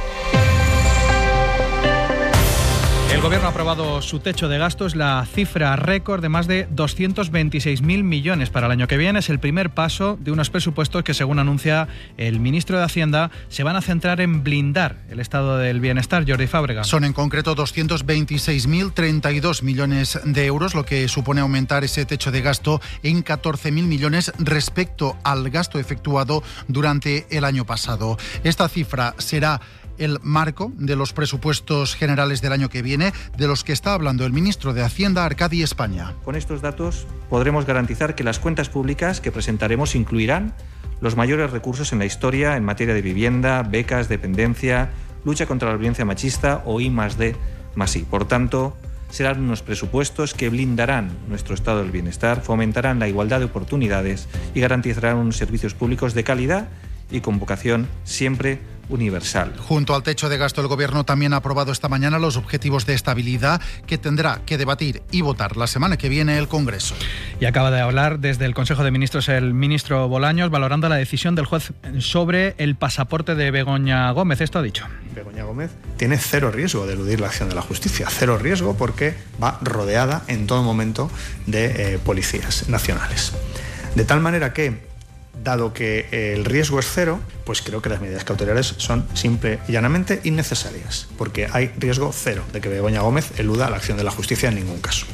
El Gobierno ha aprobado su techo de gastos, la cifra récord de más de doscientos veintiséis mil millones para el año que viene. Es el primer paso de unos presupuestos que, según anuncia el ministro de Hacienda, se van a centrar en blindar el estado del bienestar. Jordi Fábrega. Son en concreto doscientos veintiséis mil treinta y dos millones de euros, lo que supone aumentar ese techo de gasto en catorce mil millones respecto al gasto efectuado durante el año pasado. Esta cifra será el marco de los presupuestos generales del año que viene, de los que está hablando el ministro de Hacienda, Arcadi España. Con estos datos podremos garantizar que las cuentas públicas que presentaremos incluirán los mayores recursos en la historia en materia de vivienda, becas, dependencia, lucha contra la violencia machista o I más D más I. Por tanto, serán unos presupuestos que blindarán nuestro estado del bienestar, fomentarán la igualdad de oportunidades y garantizarán unos servicios públicos de calidad y con vocación siempre universal. Junto al techo de gasto, el Gobierno también ha aprobado esta mañana los objetivos de estabilidad que tendrá que debatir y votar la semana que viene el Congreso. Y acaba de hablar desde el Consejo de Ministros el ministro Bolaños, valorando la decisión del juez sobre el pasaporte de Begoña Gómez. Esto ha dicho. Begoña Gómez tiene cero riesgo de eludir la acción de la justicia. Cero riesgo porque va rodeada en todo momento de eh, policías nacionales. De tal manera que, dado que el riesgo es cero, pues creo que las medidas cautelares son simple y llanamente innecesarias, porque hay riesgo cero de que Begoña Gómez eluda la acción de la justicia en ningún caso.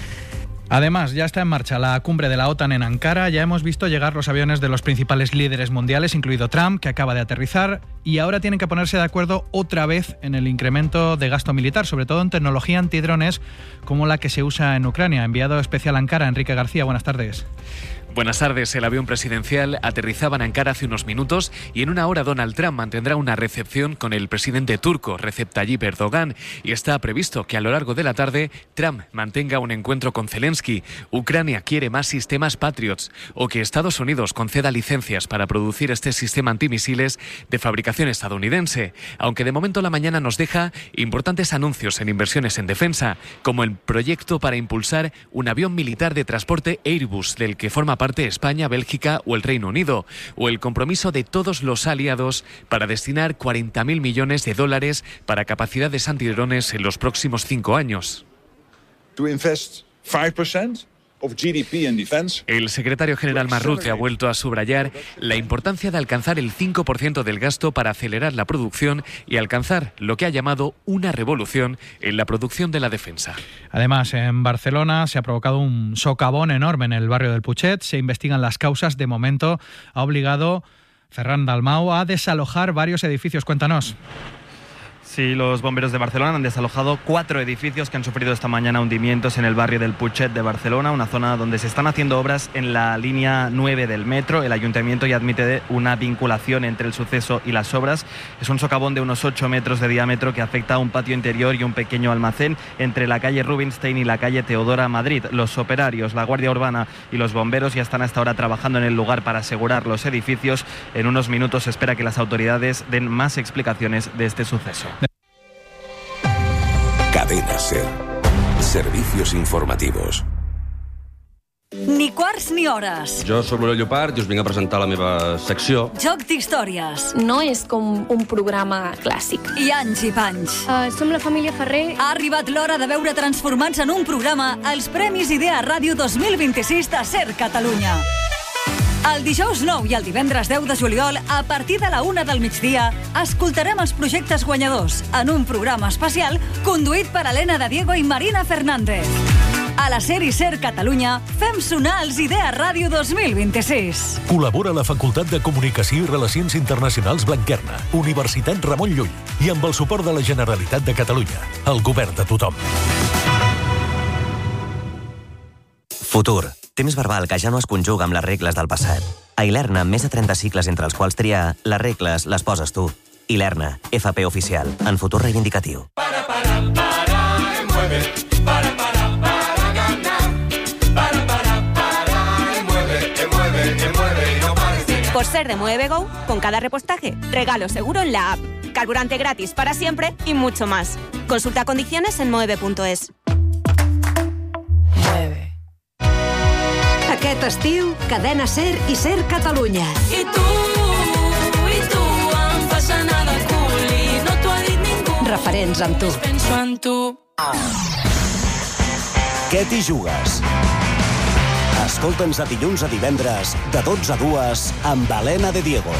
Además, ya está en marcha la cumbre de la OTAN en Ankara. Ya hemos visto llegar los aviones de los principales líderes mundiales, incluido Trump, que acaba de aterrizar, y ahora tienen que ponerse de acuerdo otra vez en el incremento de gasto militar, sobre todo en tecnología antidrones como la que se usa en Ucrania. Enviado especial a Ankara, Enrique García, buenas tardes. Buenas tardes. El avión presidencial aterrizaba en Ankara hace unos minutos y en una hora Donald Trump mantendrá una recepción con el presidente turco Recep Tayyip Erdogan y está previsto que a lo largo de la tarde Trump mantenga un encuentro con Zelensky. Ucrania quiere más sistemas Patriots o que Estados Unidos conceda licencias para producir este sistema antimisiles de fabricación estadounidense, aunque de momento la mañana nos deja importantes anuncios en inversiones en defensa, como el proyecto para impulsar un avión militar de transporte Airbus del que forma parte parte España, Bélgica o el Reino Unido, o el compromiso de todos los aliados para destinar cuarenta mil millones de dólares para capacidades antidrones en los próximos cinco años. To invest five percent of G D P in defense. El secretario general Marrute ha vuelto a subrayar la importancia de alcanzar el cinco por ciento del gasto para acelerar la producción y alcanzar lo que ha llamado una revolución en la producción de la defensa. Además, en Barcelona se ha provocado un socavón enorme en el barrio del Putxet. Se investigan las causas. De momento ha obligado Ferran Dalmau a desalojar varios edificios. Cuéntanos. Sí, los bomberos de Barcelona han desalojado cuatro edificios que han sufrido esta mañana hundimientos en el barrio del Putxet de Barcelona, una zona donde se están haciendo obras en la línea nueve del metro. El ayuntamiento ya admite una vinculación entre el suceso y las obras. Es un socavón de unos ocho metros de diámetro que afecta a un patio interior y un pequeño almacén entre la calle Rubinstein y la calle Teodora Madrid. Los operarios, la Guardia Urbana y los bomberos ya están hasta ahora trabajando en el lugar para asegurar los edificios. En unos minutos se espera que las autoridades den más explicaciones de este suceso. Cadena SER. Servicios informativos. Ni quarts ni hores. Jo soc l'Oriol Llopart i us vinc a presentar la meva secció. Joc d'històries. No és com un programa clàssic. I anys i panys. Uh, som la família Ferrer. Ha arribat l'hora de veure transformats en un programa els Premis Idea Ràdio dos mil vint-i-sis de SER Catalunya. El dijous nou i el divendres deu de juliol, a partir de la una del migdia, escoltarem els projectes guanyadors en un programa especial conduït per Helena de Diego i Marina Fernández. A la SER i SER Catalunya fem sonar els Idea Ràdio dos mil vint-i-sis. Col·labora la Facultat de Comunicació i Relacions Internacionals Blanquerna, Universitat Ramon Llull i amb el suport de la Generalitat de Catalunya, el govern de tothom. Futur. Temps verbal que ja no es conjuga amb les regles del passat. A Ilerna, amb més de trenta cicles entre els quals triar, les regles les poses tu. Ilerna, F P oficial, en futur reivindicatiu. Para, para, para, y mueve. Para, para, para ganar. Para, para, para, y mueve, y mueve, y mueve, y no pares de ganar. Por ser de Mueve Go, con cada repostaje, regalo seguro en la app. Carburante gratis para siempre y mucho más. Consulta condiciones en mueve punto es. Aquest estiu, Cadena SER i SER Catalunya. I tu, i tu, em fas anar de cul i no t'ho ha dit ningú. Referents amb tu. Penso en tu. Què t'hi jugues? Escolta'ns de dilluns a divendres, de dotze a dues, amb Helena de Diego.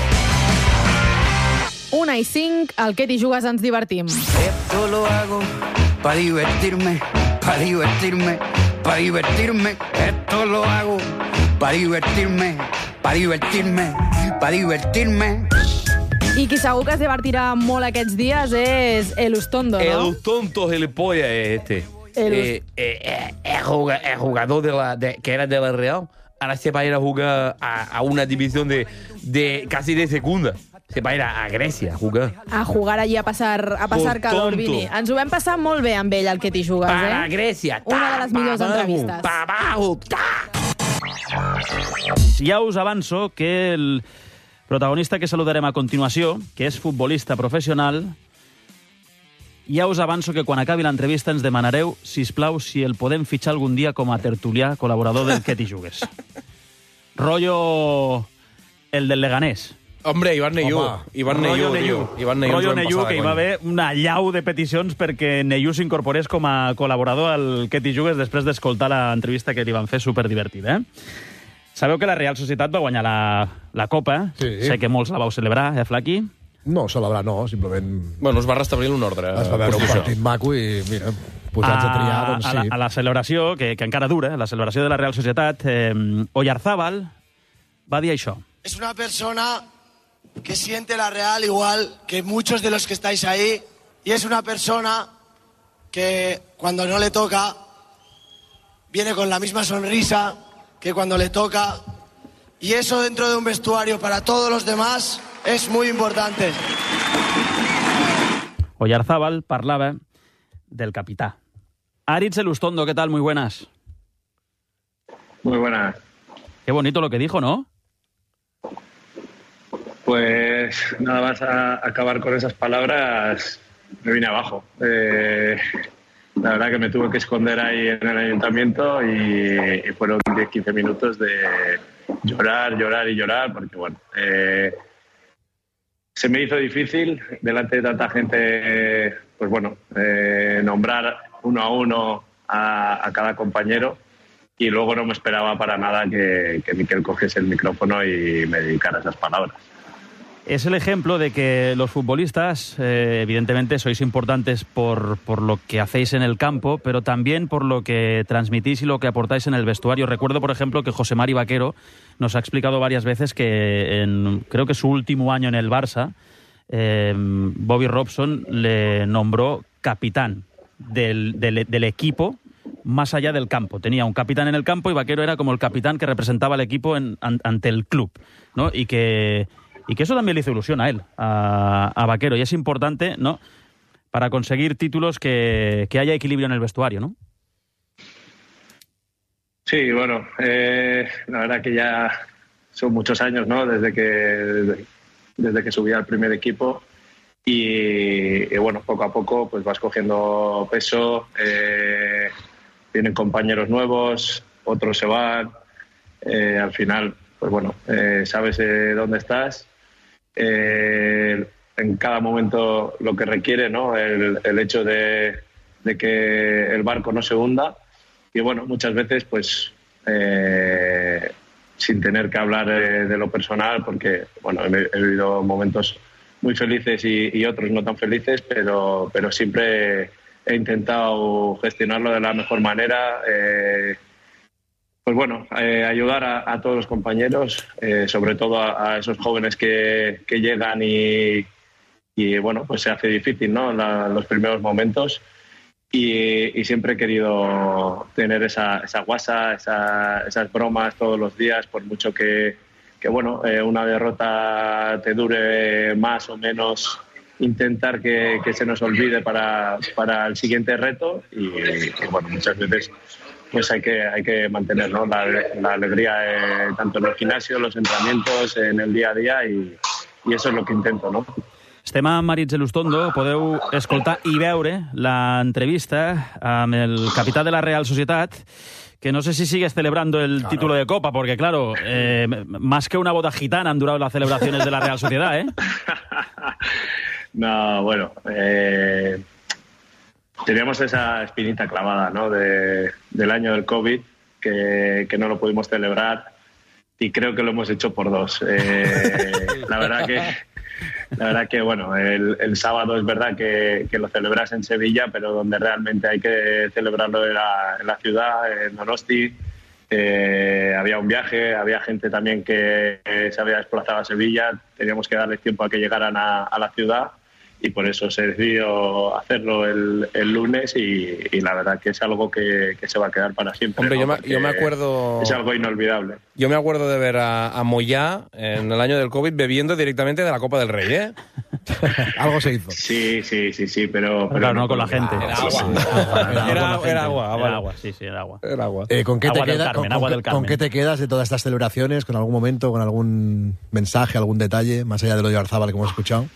Una i cinc, al Què t'hi jugues ens divertim. Esto lo hago para divertirme, para divertirme, para divertirme. Esto lo hago para divertirme, para divertirme, para divertirme. I qui segur que es divertirà molt aquests dies és el Ustondo, ¿no? El tonto gilipollas es este. El... Eh, eh, eh, el jugador de la, de, que era de la Real, ahora se va a ir a jugar a, a una división de, de casi de segunda. Se va a ir a, a Grècia a jugar. A jugar allí, a passar, a passar calor, Vini. Ens ho vam passar molt bé amb ell, al Què t'hi jugues, eh? Para Grècia. Una de les millors pa, entrevistes. Pa, abajo, ta. Ja us avanço que el protagonista que saludarem a continuació, que és futbolista professional, ja us avanço que quan acabi l'entrevista ens demanareu, sisplau, si el podem fitxar algun dia com a tertulià, col·laborador del Què t'hi jugues. Rollo el del Leganés. Hombre, Ivan Neyú. Ivan Neyú, Neyú. Ivan Neyú, Rollo Neyú, que hi va conya. haver una llau de peticions perquè Neyú s'incorporés com a col·laborador al Què t'hi jugues després d'escoltar l'entrevista que li van fer, superdivertida, eh? Sabeu que la Real Societat va guanyar la, la Copa. Sí. Sé que molts la vau celebrar, eh, Flaqui? No, celebrar no, simplement... Bueno, es va restablir un ordre. Es va veure un partit maco i, mira, posats a, a triar, doncs sí. A la, a la celebració, que, que encara dura, la celebració de la Real Societat, eh, Oyarzábal va dir això. Es una persona que siente la Real igual que muchos de los que estáis ahí, y es una persona que cuando no le toca viene con la misma sonrisa que cuando le toca, y eso dentro de un vestuario para todos los demás es muy importante. Oyarzábal parlava del capità. Aritz Elustondo, ¿qué tal? Muy buenas. Muy buenas. Qué bonito lo que dijo, ¿no? Pues nada más a acabar con esas palabras, me vine abajo. Eh, la verdad que me tuve que esconder ahí en el ayuntamiento y, y fueron diez quince minutos de llorar, llorar y llorar, porque bueno, eh, se me hizo difícil delante de tanta gente, pues bueno, eh, nombrar uno a uno a, a cada compañero, y luego no me esperaba para nada que, que Miquel cogiese el micrófono y me dedicara esas palabras. Es el ejemplo de que los futbolistas, eh, evidentemente, sois importantes por, por lo que hacéis en el campo, pero también por lo que transmitís y lo que aportáis en el vestuario. Recuerdo, por ejemplo, que José Mari Vaquero nos ha explicado varias veces que en, creo que su último año en el Barça, eh, Bobby Robson le nombró capitán del, del, del equipo más allá del campo. Tenía un capitán en el campo y Vaquero era como el capitán que representaba al equipo en, an, ante el club, ¿no? Y que, y que eso también le hizo ilusión a él, a, a Vaquero. Y es importante, ¿no?, para conseguir títulos que, que haya equilibrio en el vestuario, ¿no? Sí, bueno, eh, la verdad que ya son muchos años, ¿no?, desde que, desde, desde que subí al primer equipo. Y, y bueno, poco a poco pues vas cogiendo peso, eh, vienen compañeros nuevos, otros se van, eh, al final, pues bueno, eh, sabes eh, dónde estás, eh, en cada momento lo que requiere, ¿no?, el, el hecho de, de que el barco no se hunda, y bueno, muchas veces pues eh, sin tener que hablar eh, de lo personal, porque bueno, he, he vivido momentos muy felices y, y otros no tan felices, pero, pero siempre he intentado gestionarlo de la mejor manera. Eh, pues bueno, eh, ayudar a, a todos los compañeros, eh, sobre todo a, a esos jóvenes que, que llegan y, y bueno, pues se hace difícil, ¿no?, La, los primeros momentos. Y, y siempre he querido tener esa, esa guasa, esa, esas bromas todos los días, por mucho que que bueno, eh, una derrota te dure más o menos, intentar que, que se nos olvide para, para el siguiente reto y, y bueno, muchas veces pues hay que, hay que mantener, ¿no?, la, la alegría eh, tanto en el gimnasio, los entrenamientos, en el día a día y, y eso es lo que intento, ¿no? Estem amb Maritza Lustondo, podeu escoltar i veure l'entrevista amb el capità de la Real Societat, que no sé si sigues celebrando el claro. título de Copa, porque claro, eh, más que una boda gitana han durado las celebraciones de la Real Sociedad, ¿eh? No, bueno, eh, teníamos esa espinita clavada, ¿no?, de, del año del COVID, que, que no lo pudimos celebrar, y creo que lo hemos hecho por dos. Eh, la verdad que... La verdad que, bueno, el, el sábado es verdad que, que lo celebras en Sevilla, pero donde realmente hay que celebrarlo era en la ciudad, en Donosti. Eh, había un viaje, había gente también que se había desplazado a Sevilla, teníamos que darles tiempo a que llegaran a, a la ciudad y por eso se decidió hacerlo el, el lunes y, y la verdad que es algo que, que se va a quedar para siempre. Hombre, ¿no? yo, me, yo me acuerdo... Es algo inolvidable. Yo me acuerdo de ver a, a Moyá en el año del COVID bebiendo directamente de la Copa del Rey, ¿eh? Algo se hizo. Sí, sí, sí, sí, pero... pero claro, no con la gente. Era agua. Era, era, agua, era agua. Era agua, sí, sí, era agua. Era agua. Eh, ¿con, qué agua te queda, Carmen, con, agua con, del Carmen. ¿Con qué te quedas de todas estas celebraciones? ¿Con algún momento, con algún mensaje, algún detalle, más allá de lo de Arzábal que hemos escuchado?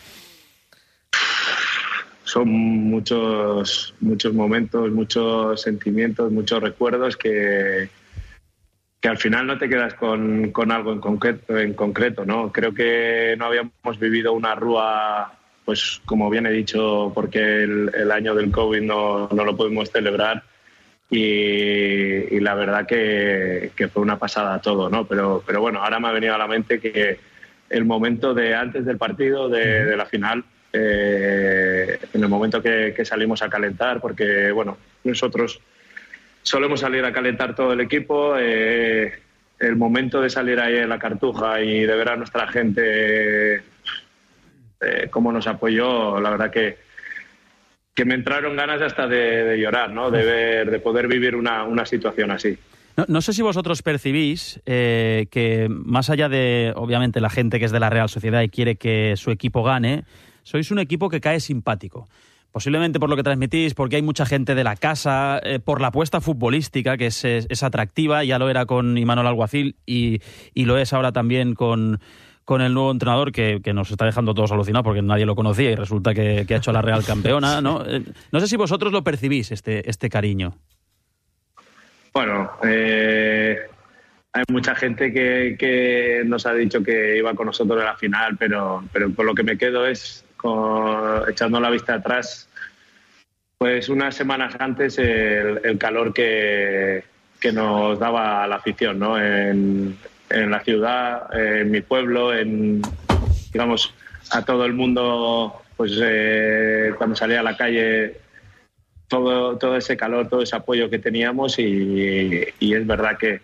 Son muchos, muchos momentos, muchos sentimientos, muchos recuerdos que, que al final no te quedas con, con algo en concreto, en concreto, ¿no? Creo que no habíamos vivido una rúa, pues como bien he dicho, porque el, el año del COVID no, no lo pudimos celebrar y, y la verdad que, que fue una pasada todo, ¿no? Pero, pero bueno, ahora me ha venido a la mente que el momento de antes del partido, de, de la final, Eh, en el momento que, que salimos a calentar, porque bueno, nosotros solemos salir a calentar todo el equipo, eh, el momento de salir ahí en la Cartuja y de ver a nuestra gente eh, cómo nos apoyó, la verdad que, que me entraron ganas hasta de, de llorar, ¿no? De ver, de poder vivir una, una situación así. No, no sé si vosotros percibís eh, que más allá de, obviamente, la gente que es de la Real Sociedad y quiere que su equipo gane, sois un equipo que cae simpático. Posiblemente por lo que transmitís, porque hay mucha gente de la casa, eh, por la apuesta futbolística, que es, es, es atractiva, ya lo era con Imanol Alguacil y, y lo es ahora también con, con el nuevo entrenador, que, que nos está dejando todos alucinados porque nadie lo conocía y resulta que, que ha hecho a la Real campeona, ¿no? Eh, no sé si vosotros lo percibís, este, este cariño. Bueno, eh, hay mucha gente que, que nos ha dicho que iba con nosotros a la final, pero, pero con lo que me quedo es, con, echando la vista atrás, pues unas semanas antes el, el calor que, que nos daba la afición, ¿no? En, en la ciudad, en mi pueblo, en, digamos, a todo el mundo, pues eh, cuando salía a la calle, todo, todo ese calor, todo ese apoyo que teníamos y, y es verdad que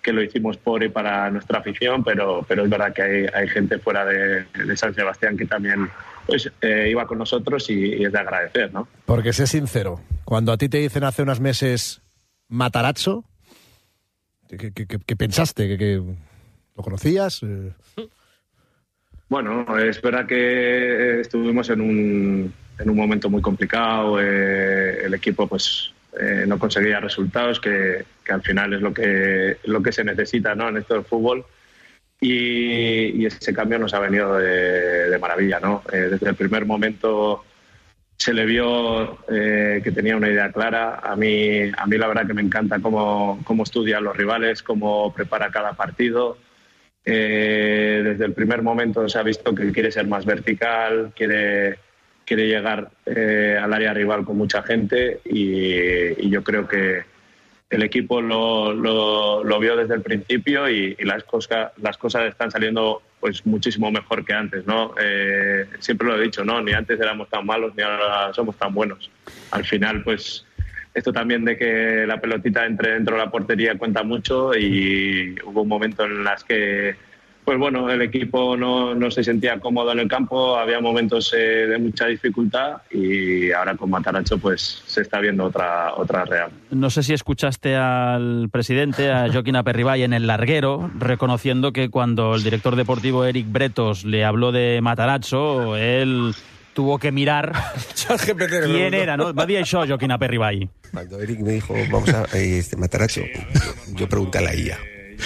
que lo hicimos por y para nuestra afición, pero, pero es verdad que hay, hay gente fuera de, de San Sebastián que también pues, eh, iba con nosotros y, y es de agradecer, ¿no? Porque sé sincero, cuando a ti te dicen hace unos meses Matarazzo, ¿qué, qué, qué, qué pensaste? ¿Qué, qué, ¿Lo conocías? Eh... Bueno, es verdad que estuvimos en un, en un momento muy complicado, eh, el equipo pues eh, no conseguía resultados, que, que al final es lo que, lo que se necesita, ¿no?, en esto del fútbol, y, y ese cambio nos ha venido de, de maravilla, ¿no? Eh, desde el primer momento se le vio eh, que tenía una idea clara. A mí, a mí la verdad que me encanta cómo, cómo estudia a los rivales, cómo prepara cada partido. Eh, desde el primer momento se ha visto que quiere ser más vertical, quiere, quiere llegar eh, al área rival con mucha gente y, y yo creo que el equipo lo, lo, lo vio desde el principio y, y las, cosas, las cosas están saliendo pues muchísimo mejor que antes, ¿no? Eh, siempre lo he dicho, ¿no? Ni antes éramos tan malos ni ahora somos tan buenos. Al final, pues esto también de que la pelotita entre dentro de la portería cuenta mucho y hubo un momento en las que, pues bueno, el equipo no, no se sentía cómodo en el campo, había momentos eh, de mucha dificultad y ahora con Matarazzo pues se está viendo otra, otra real. No sé si escuchaste al presidente, a Joaquín Aperribay, en el larguero, reconociendo que cuando el director deportivo Eric Bretos le habló de Matarazzo, él tuvo que mirar quién era, ¿no? Va a dir això, Joaquín Aperribay. Cuando Eric me dijo, vamos a este, Matarazzo, yo, yo pregunté a la I A.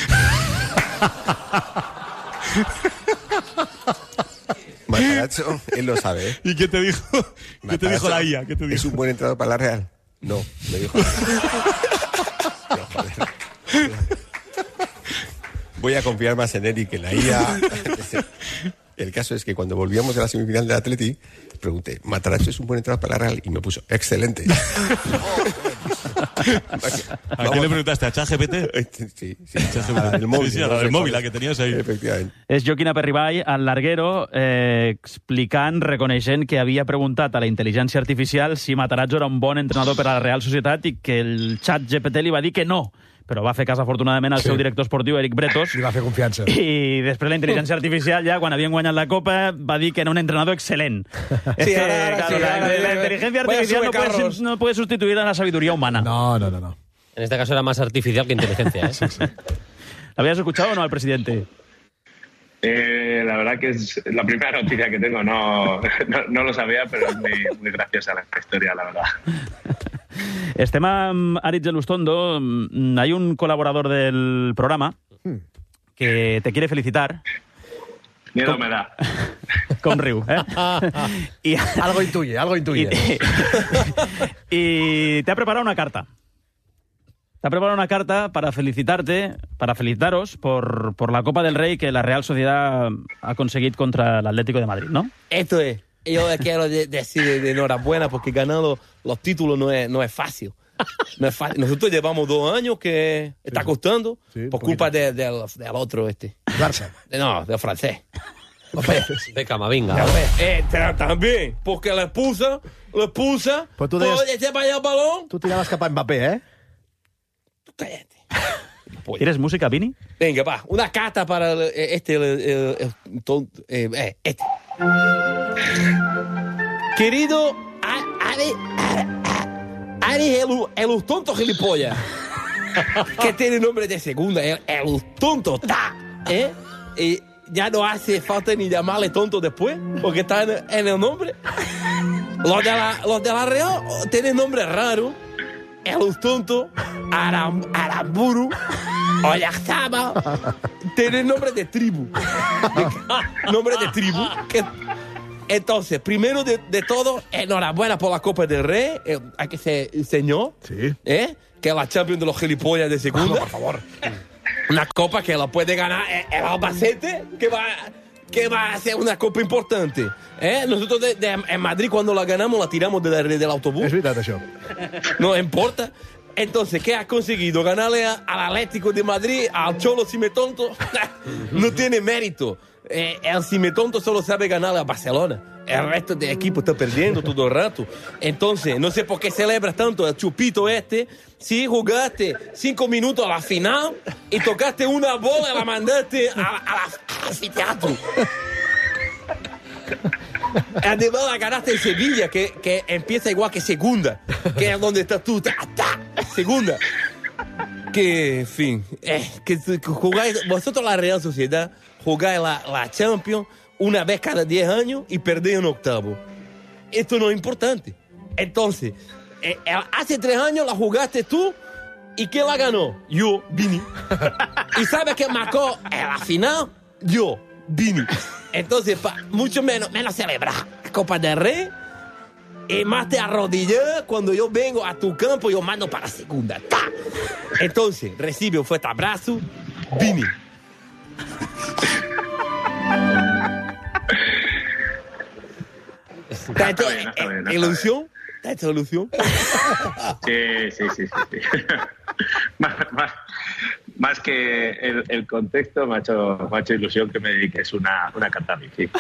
Matarazzo, él lo sabe, ¿eh? ¿Y qué te dijo? ¿Qué te dijo la I A? ¿Qué te dijo? ¿Es un buen entrenador para la Real? No, me dijo. No, joder. Voy a confiar más en Eric que en la I A. El caso es que cuando volvíamos de la semifinal del Atleti, pregunté, ¿Matarazzo es un buen entrenador para la Real? Y me puso, excelente. ¿A qué le preguntaste? ¿A ChatGPT? Sí, sí. A el móvil, sí, sí, a la del móvil, la que tenías ahí. Efectivamente. És Joaquín Aperribay, al larguero, eh, explicant, reconeixent que havia preguntat a la intel·ligència artificial si Matarazzo era un bon entrenador per a la Real Societat i que el xat G P T li va dir que no. Però va fer cas, afortunadament, al sí. seu director esportiu, Eric Bretos. Li va fer confiança. I després la intel·ligència artificial, ja, quan havien guanyat la Copa, va dir que era un entrenador excel·lent. Sí, es que, ara, ara, claro, sí, la, ara, la inteligencia artificial no puede, no puede sustituir a la sabiduría humana. No, no, no, no. En este caso era más artificial que inteligencia, ¿eh? Sí, sí. ¿La habías escuchado o no al presidente? Eh, la verdad que es la primera noticia que tengo, no, no, no lo sabía, pero es muy, muy graciosa la historia, la verdad. Estem amb Aritz Elustondo. Hay un colaborador del programa que te quiere felicitar. Miedo me da. Com riu, eh? Y, algo intuye, algo intuye. Y, y te ha preparado una carta. Te ha preparado una carta para felicitarte, para felicitaros por, por la Copa del Rey que la Real Sociedad ha conseguido contra el Atlético de Madrid, ¿no? Esto es. Yo les quiero de, decir de, de enhorabuena porque ganar los, los títulos no es, no es fácil. No es fácil. Nosotros llevamos dos años que sí, está costando sí, por culpa de, de, del, del otro este. Barça. No, del francés. De Camavinga. Eh, también, porque la expulsa, la expulsa. Pues tú debes, oye, se vaya el balón. Tú tirabas capa Mbappé, ¿eh? Tú cállate. ¿Quieres música, Vini? Venga, va. Una carta para el, este, el, el, el, el, eh, este. Querido Ari, Ari el, el tonto gilipollas, que tiene nombre de segunda, el, el tonto ta, ¿eh? Y ya no hace falta ni llamarle tonto después, porque está en, en el nombre. Los de la, los de la Real tienen nombre raro. El tonto, Aram, Aramburu, Oyarzaba, tienen nombre de tribu. Nombre de tribu. Que, entonces, primero de, de todo, enhorabuena por la Copa del Rey. Eh, hay que ser señor. Sí. ¿Eh? Que es la Champions de los gilipollas de segunda. Vamos, por favor. Una copa que la puede ganar el Albacete, que va, que va a ser una copa importante. ¿Eh? Nosotros de, de, en Madrid, cuando la ganamos, la tiramos de la, del autobús. Es verdad eso. No importa. Entonces, ¿qué ha conseguido? Ganarle a, al Atlético de Madrid, al Cholo Cimetonto. No tiene mérito. Eh, el Cimetonto solo sabe ganarle a Barcelona. el resto del equipo está perdiendo todo el rato. Entonces, no sé por qué celebras tanto el chupito este si jugaste cinco minutos a la final y tocaste una bola y la mandaste a, a la, al anfiteatro. Además la ganaste en Sevilla, que, que empieza igual que segunda, que es donde estás tú, ta, ta, segunda. Que, en fin, eh, que, que jugáis, vosotros la Real Sociedad jugáis la, la Champions una vez cada diez años y perdéis en octavo. Esto no es importante. Entonces, eh, hace tres años la jugaste tú y ¿quién la ganó? Yo, Vini. ¿Y sabes quién marcó en la final? Yo, Vini. Entonces, pa, mucho menos, menos celebrar Copa del Rey y más te arrodillas cuando yo vengo a tu campo y yo mando para la segunda. ¡Ta! Entonces, recibe un fuerte abrazo, Vini. ¿Está hecho ilusión? ¿Está hecho ilusión? Sí, sí, sí, sí. sí. más, más, más que el, el contexto, me ha, hecho, me ha hecho ilusión que me dediques una, una catarsis, sí.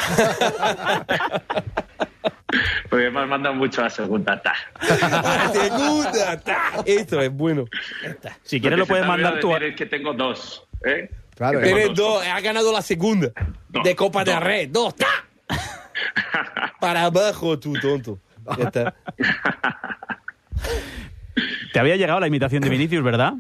Porque me has mandado mucho a la segunda, ta. La segunda, ta. Esto es bueno. Si quieres lo puedes mandar tú. Es que tengo dos, ¿eh? Claro, tienes dos. Has ganado la segunda dos, de Copa del Rey. Dos, ta. Para abajo, tú, tonto. Ya está. Te había llegado la imitación de Vinicius, ¿verdad?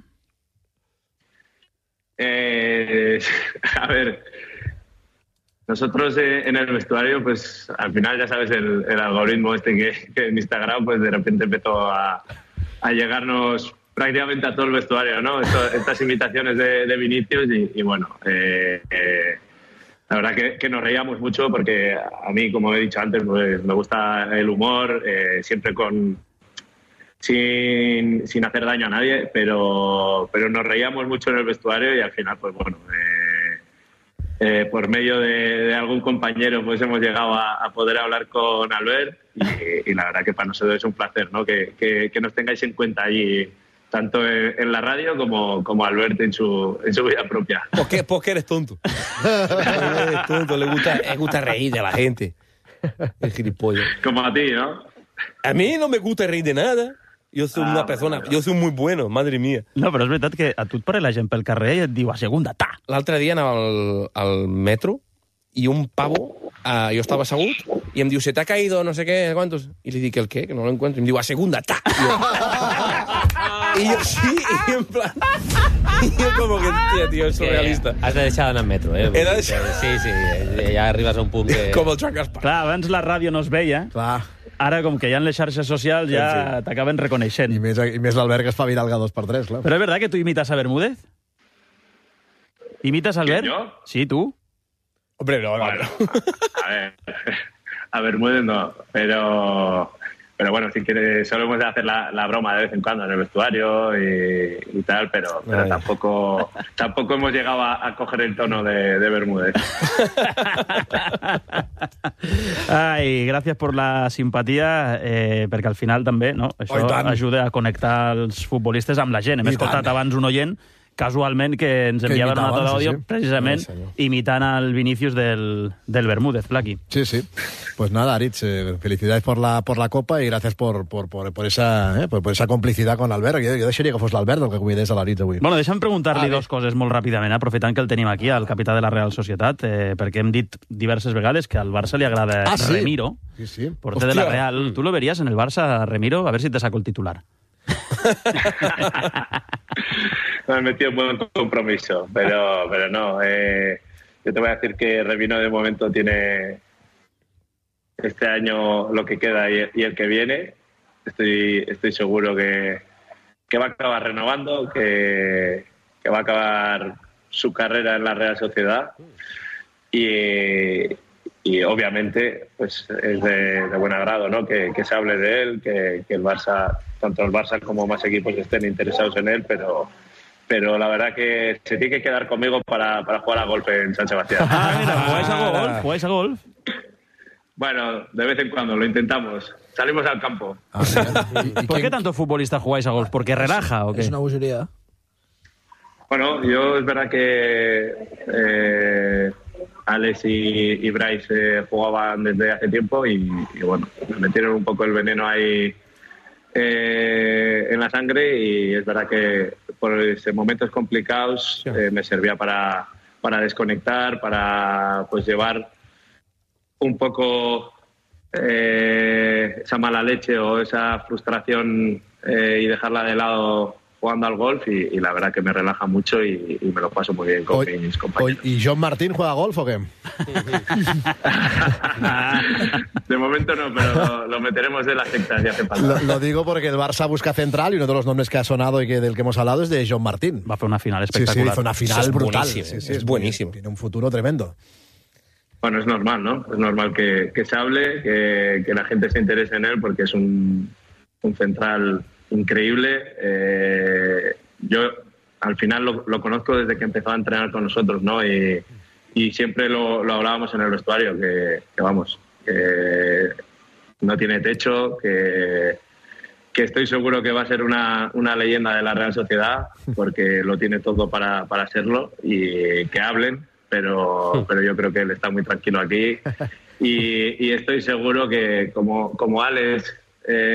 Eh, a ver, nosotros eh, en el vestuario, pues al final ya sabes el, el algoritmo este que, que en Instagram, pues de repente empezó a, a llegarnos prácticamente a todo el vestuario, ¿no? Esto, estas imitaciones de, de Vinicius y, y bueno, eh, eh, la verdad que, que nos reíamos mucho porque a mí, como he dicho antes, pues, me gusta el humor, eh, siempre con sin, sin hacer daño a nadie, pero, pero nos reíamos mucho en el vestuario y al final, pues bueno, eh, eh, por medio de, de algún compañero pues hemos llegado a, a poder hablar con Albert y, y la verdad que para nosotros es un placer, ¿no? Que, que, que nos tengáis en cuenta allí, tanto en, en la radio como, como Albert en su, en su vida propia. ¿Por qué? Porque eres tonto. Eres tonto, le gusta, le gusta reír de la gente. El gilipollas. Como a ti, ¿no? A mí no me gusta reír de nada. Jo soy ah, una persona... Bueno. Jo soy muy bueno, madre mía. No, però és veritat que a tu et para la gent pel carrer i et diu a segunda, ta! L'altre dia anava al, al metro i un pavo, uh, jo estava assegut, i em diu, se t'ha caído no sé què, quantos? I li dic, el què? Que no lo encuentro. I em diu, a segunda, ta! I jo, i jo sí, i en plan... I jo com que, tia, tio, és surrealista. Has de deixar d'anar al metro, eh? He de deixar... Sí, sí, ja arribes a un punt que... Com el Joan Gaspar. Clar, abans la ràdio no es veia. Clar. Ara, com que hi ha les xarxes socials, ja sí, sí. t'acaben reconeixent. I més, i més l'Albert, que es fa viral cada dos per tres, clar. Però és verdad que tu imitas a Bermúdez? ¿Imitas a Albert? ¿Yo? Sí, tú. Hombre, no, bueno, a, a ver, a Bermúdez no, pero... Pero bueno, si quieres, solemos hacer la, la broma de vez en cuando en el vestuario y, y tal, pero, pero tampoco, tampoco hemos llegado a, a coger el tono de, de Bermúdez. Ai, gràcies per la simpatia, eh, perquè al final també no, això oh, ajuda a connectar els futbolistes amb la gent. Hem I escoltat tant. abans un oient casualment que ens enviava una nota d'àudio, sí, sí. precisament sí, imitant al Vinicius del, del Bermúdez, Flaqui. Sí, sí. Pues nada, Aritz, eh, felicidades por la, por la Copa y gracias por, por, por, por, esa, eh, por, por esa complicidad con l'Albert. Jo, jo deixaria que fos l'Albert el que cuidés a l'Aritz avui. Bueno, deixa'm preguntar-li ah, dos coses molt ràpidament, aprofitant que el tenim aquí, al capità de la Real Societat, eh, perquè hem dit diverses vegades que al Barça li agrada ah, sí? Remiro, sí, sí. porter de la Real. ¿Tú lo verías en el Barça, Remiro? A ver si te saco el titular. Me he metido en buen compromiso, pero, pero no. Eh, yo te voy a decir que Remiro de momento tiene este año lo que queda y, y el que viene. Estoy, estoy seguro que, que va a acabar renovando, que, que va a acabar su carrera en la Real Sociedad y, y obviamente pues es de, de buen agrado, ¿no? Que, que se hable de él, que, que el Barça, tanto el Barça como más equipos estén interesados en él, pero pero la verdad que se tiene que quedar conmigo para, para jugar a golf en San Sebastián. Ah, mira, ¿jugáis a golf? ¿Jugáis a golf? Bueno, de vez en cuando lo intentamos. Salimos al campo. Ah, ¿Y, y ¿Por qué tantos futbolistas jugáis a golf? ¿Porque relaja o qué? Es una bogería. Bueno, yo es verdad que eh, Alex y, y Bryce eh, jugaban desde hace tiempo y, y bueno, me metieron un poco el veneno ahí eh, en la sangre y es verdad que por esos momentos complicados eh, me servía para, para desconectar, para pues llevar un poco eh, esa mala leche o esa frustración eh, y dejarla de lado jugando al golf y, y la verdad que me relaja mucho y, y me lo paso muy bien con Oye, mis compañeros. ¿Y John Martín juega golf o qué? De momento no, pero lo, lo meteremos de la secta si hace falta. Lo, lo digo porque el Barça busca central y uno de los nombres que ha sonado y que del que hemos hablado es de John Martín. Va a hacer una final espectacular. Sí, sí, hizo una final es brutal. Buenísimo, Sí, sí, es, es buenísimo. Tiene un futuro tremendo. Bueno, es normal, ¿no? Es normal que, que se hable, que, que la gente se interese en él porque es un, un central increíble. Eh, yo al final lo, lo conozco desde que empezó a entrenar con nosotros, ¿no? Y, y siempre lo, lo hablábamos en el vestuario, que, que vamos, que no tiene techo, que, que estoy seguro que va a ser una, una leyenda de la Real Sociedad, porque lo tiene todo para, para serlo, y que hablen, pero, pero yo creo que él está muy tranquilo aquí. Y, y estoy seguro que como, como Alex... Eh,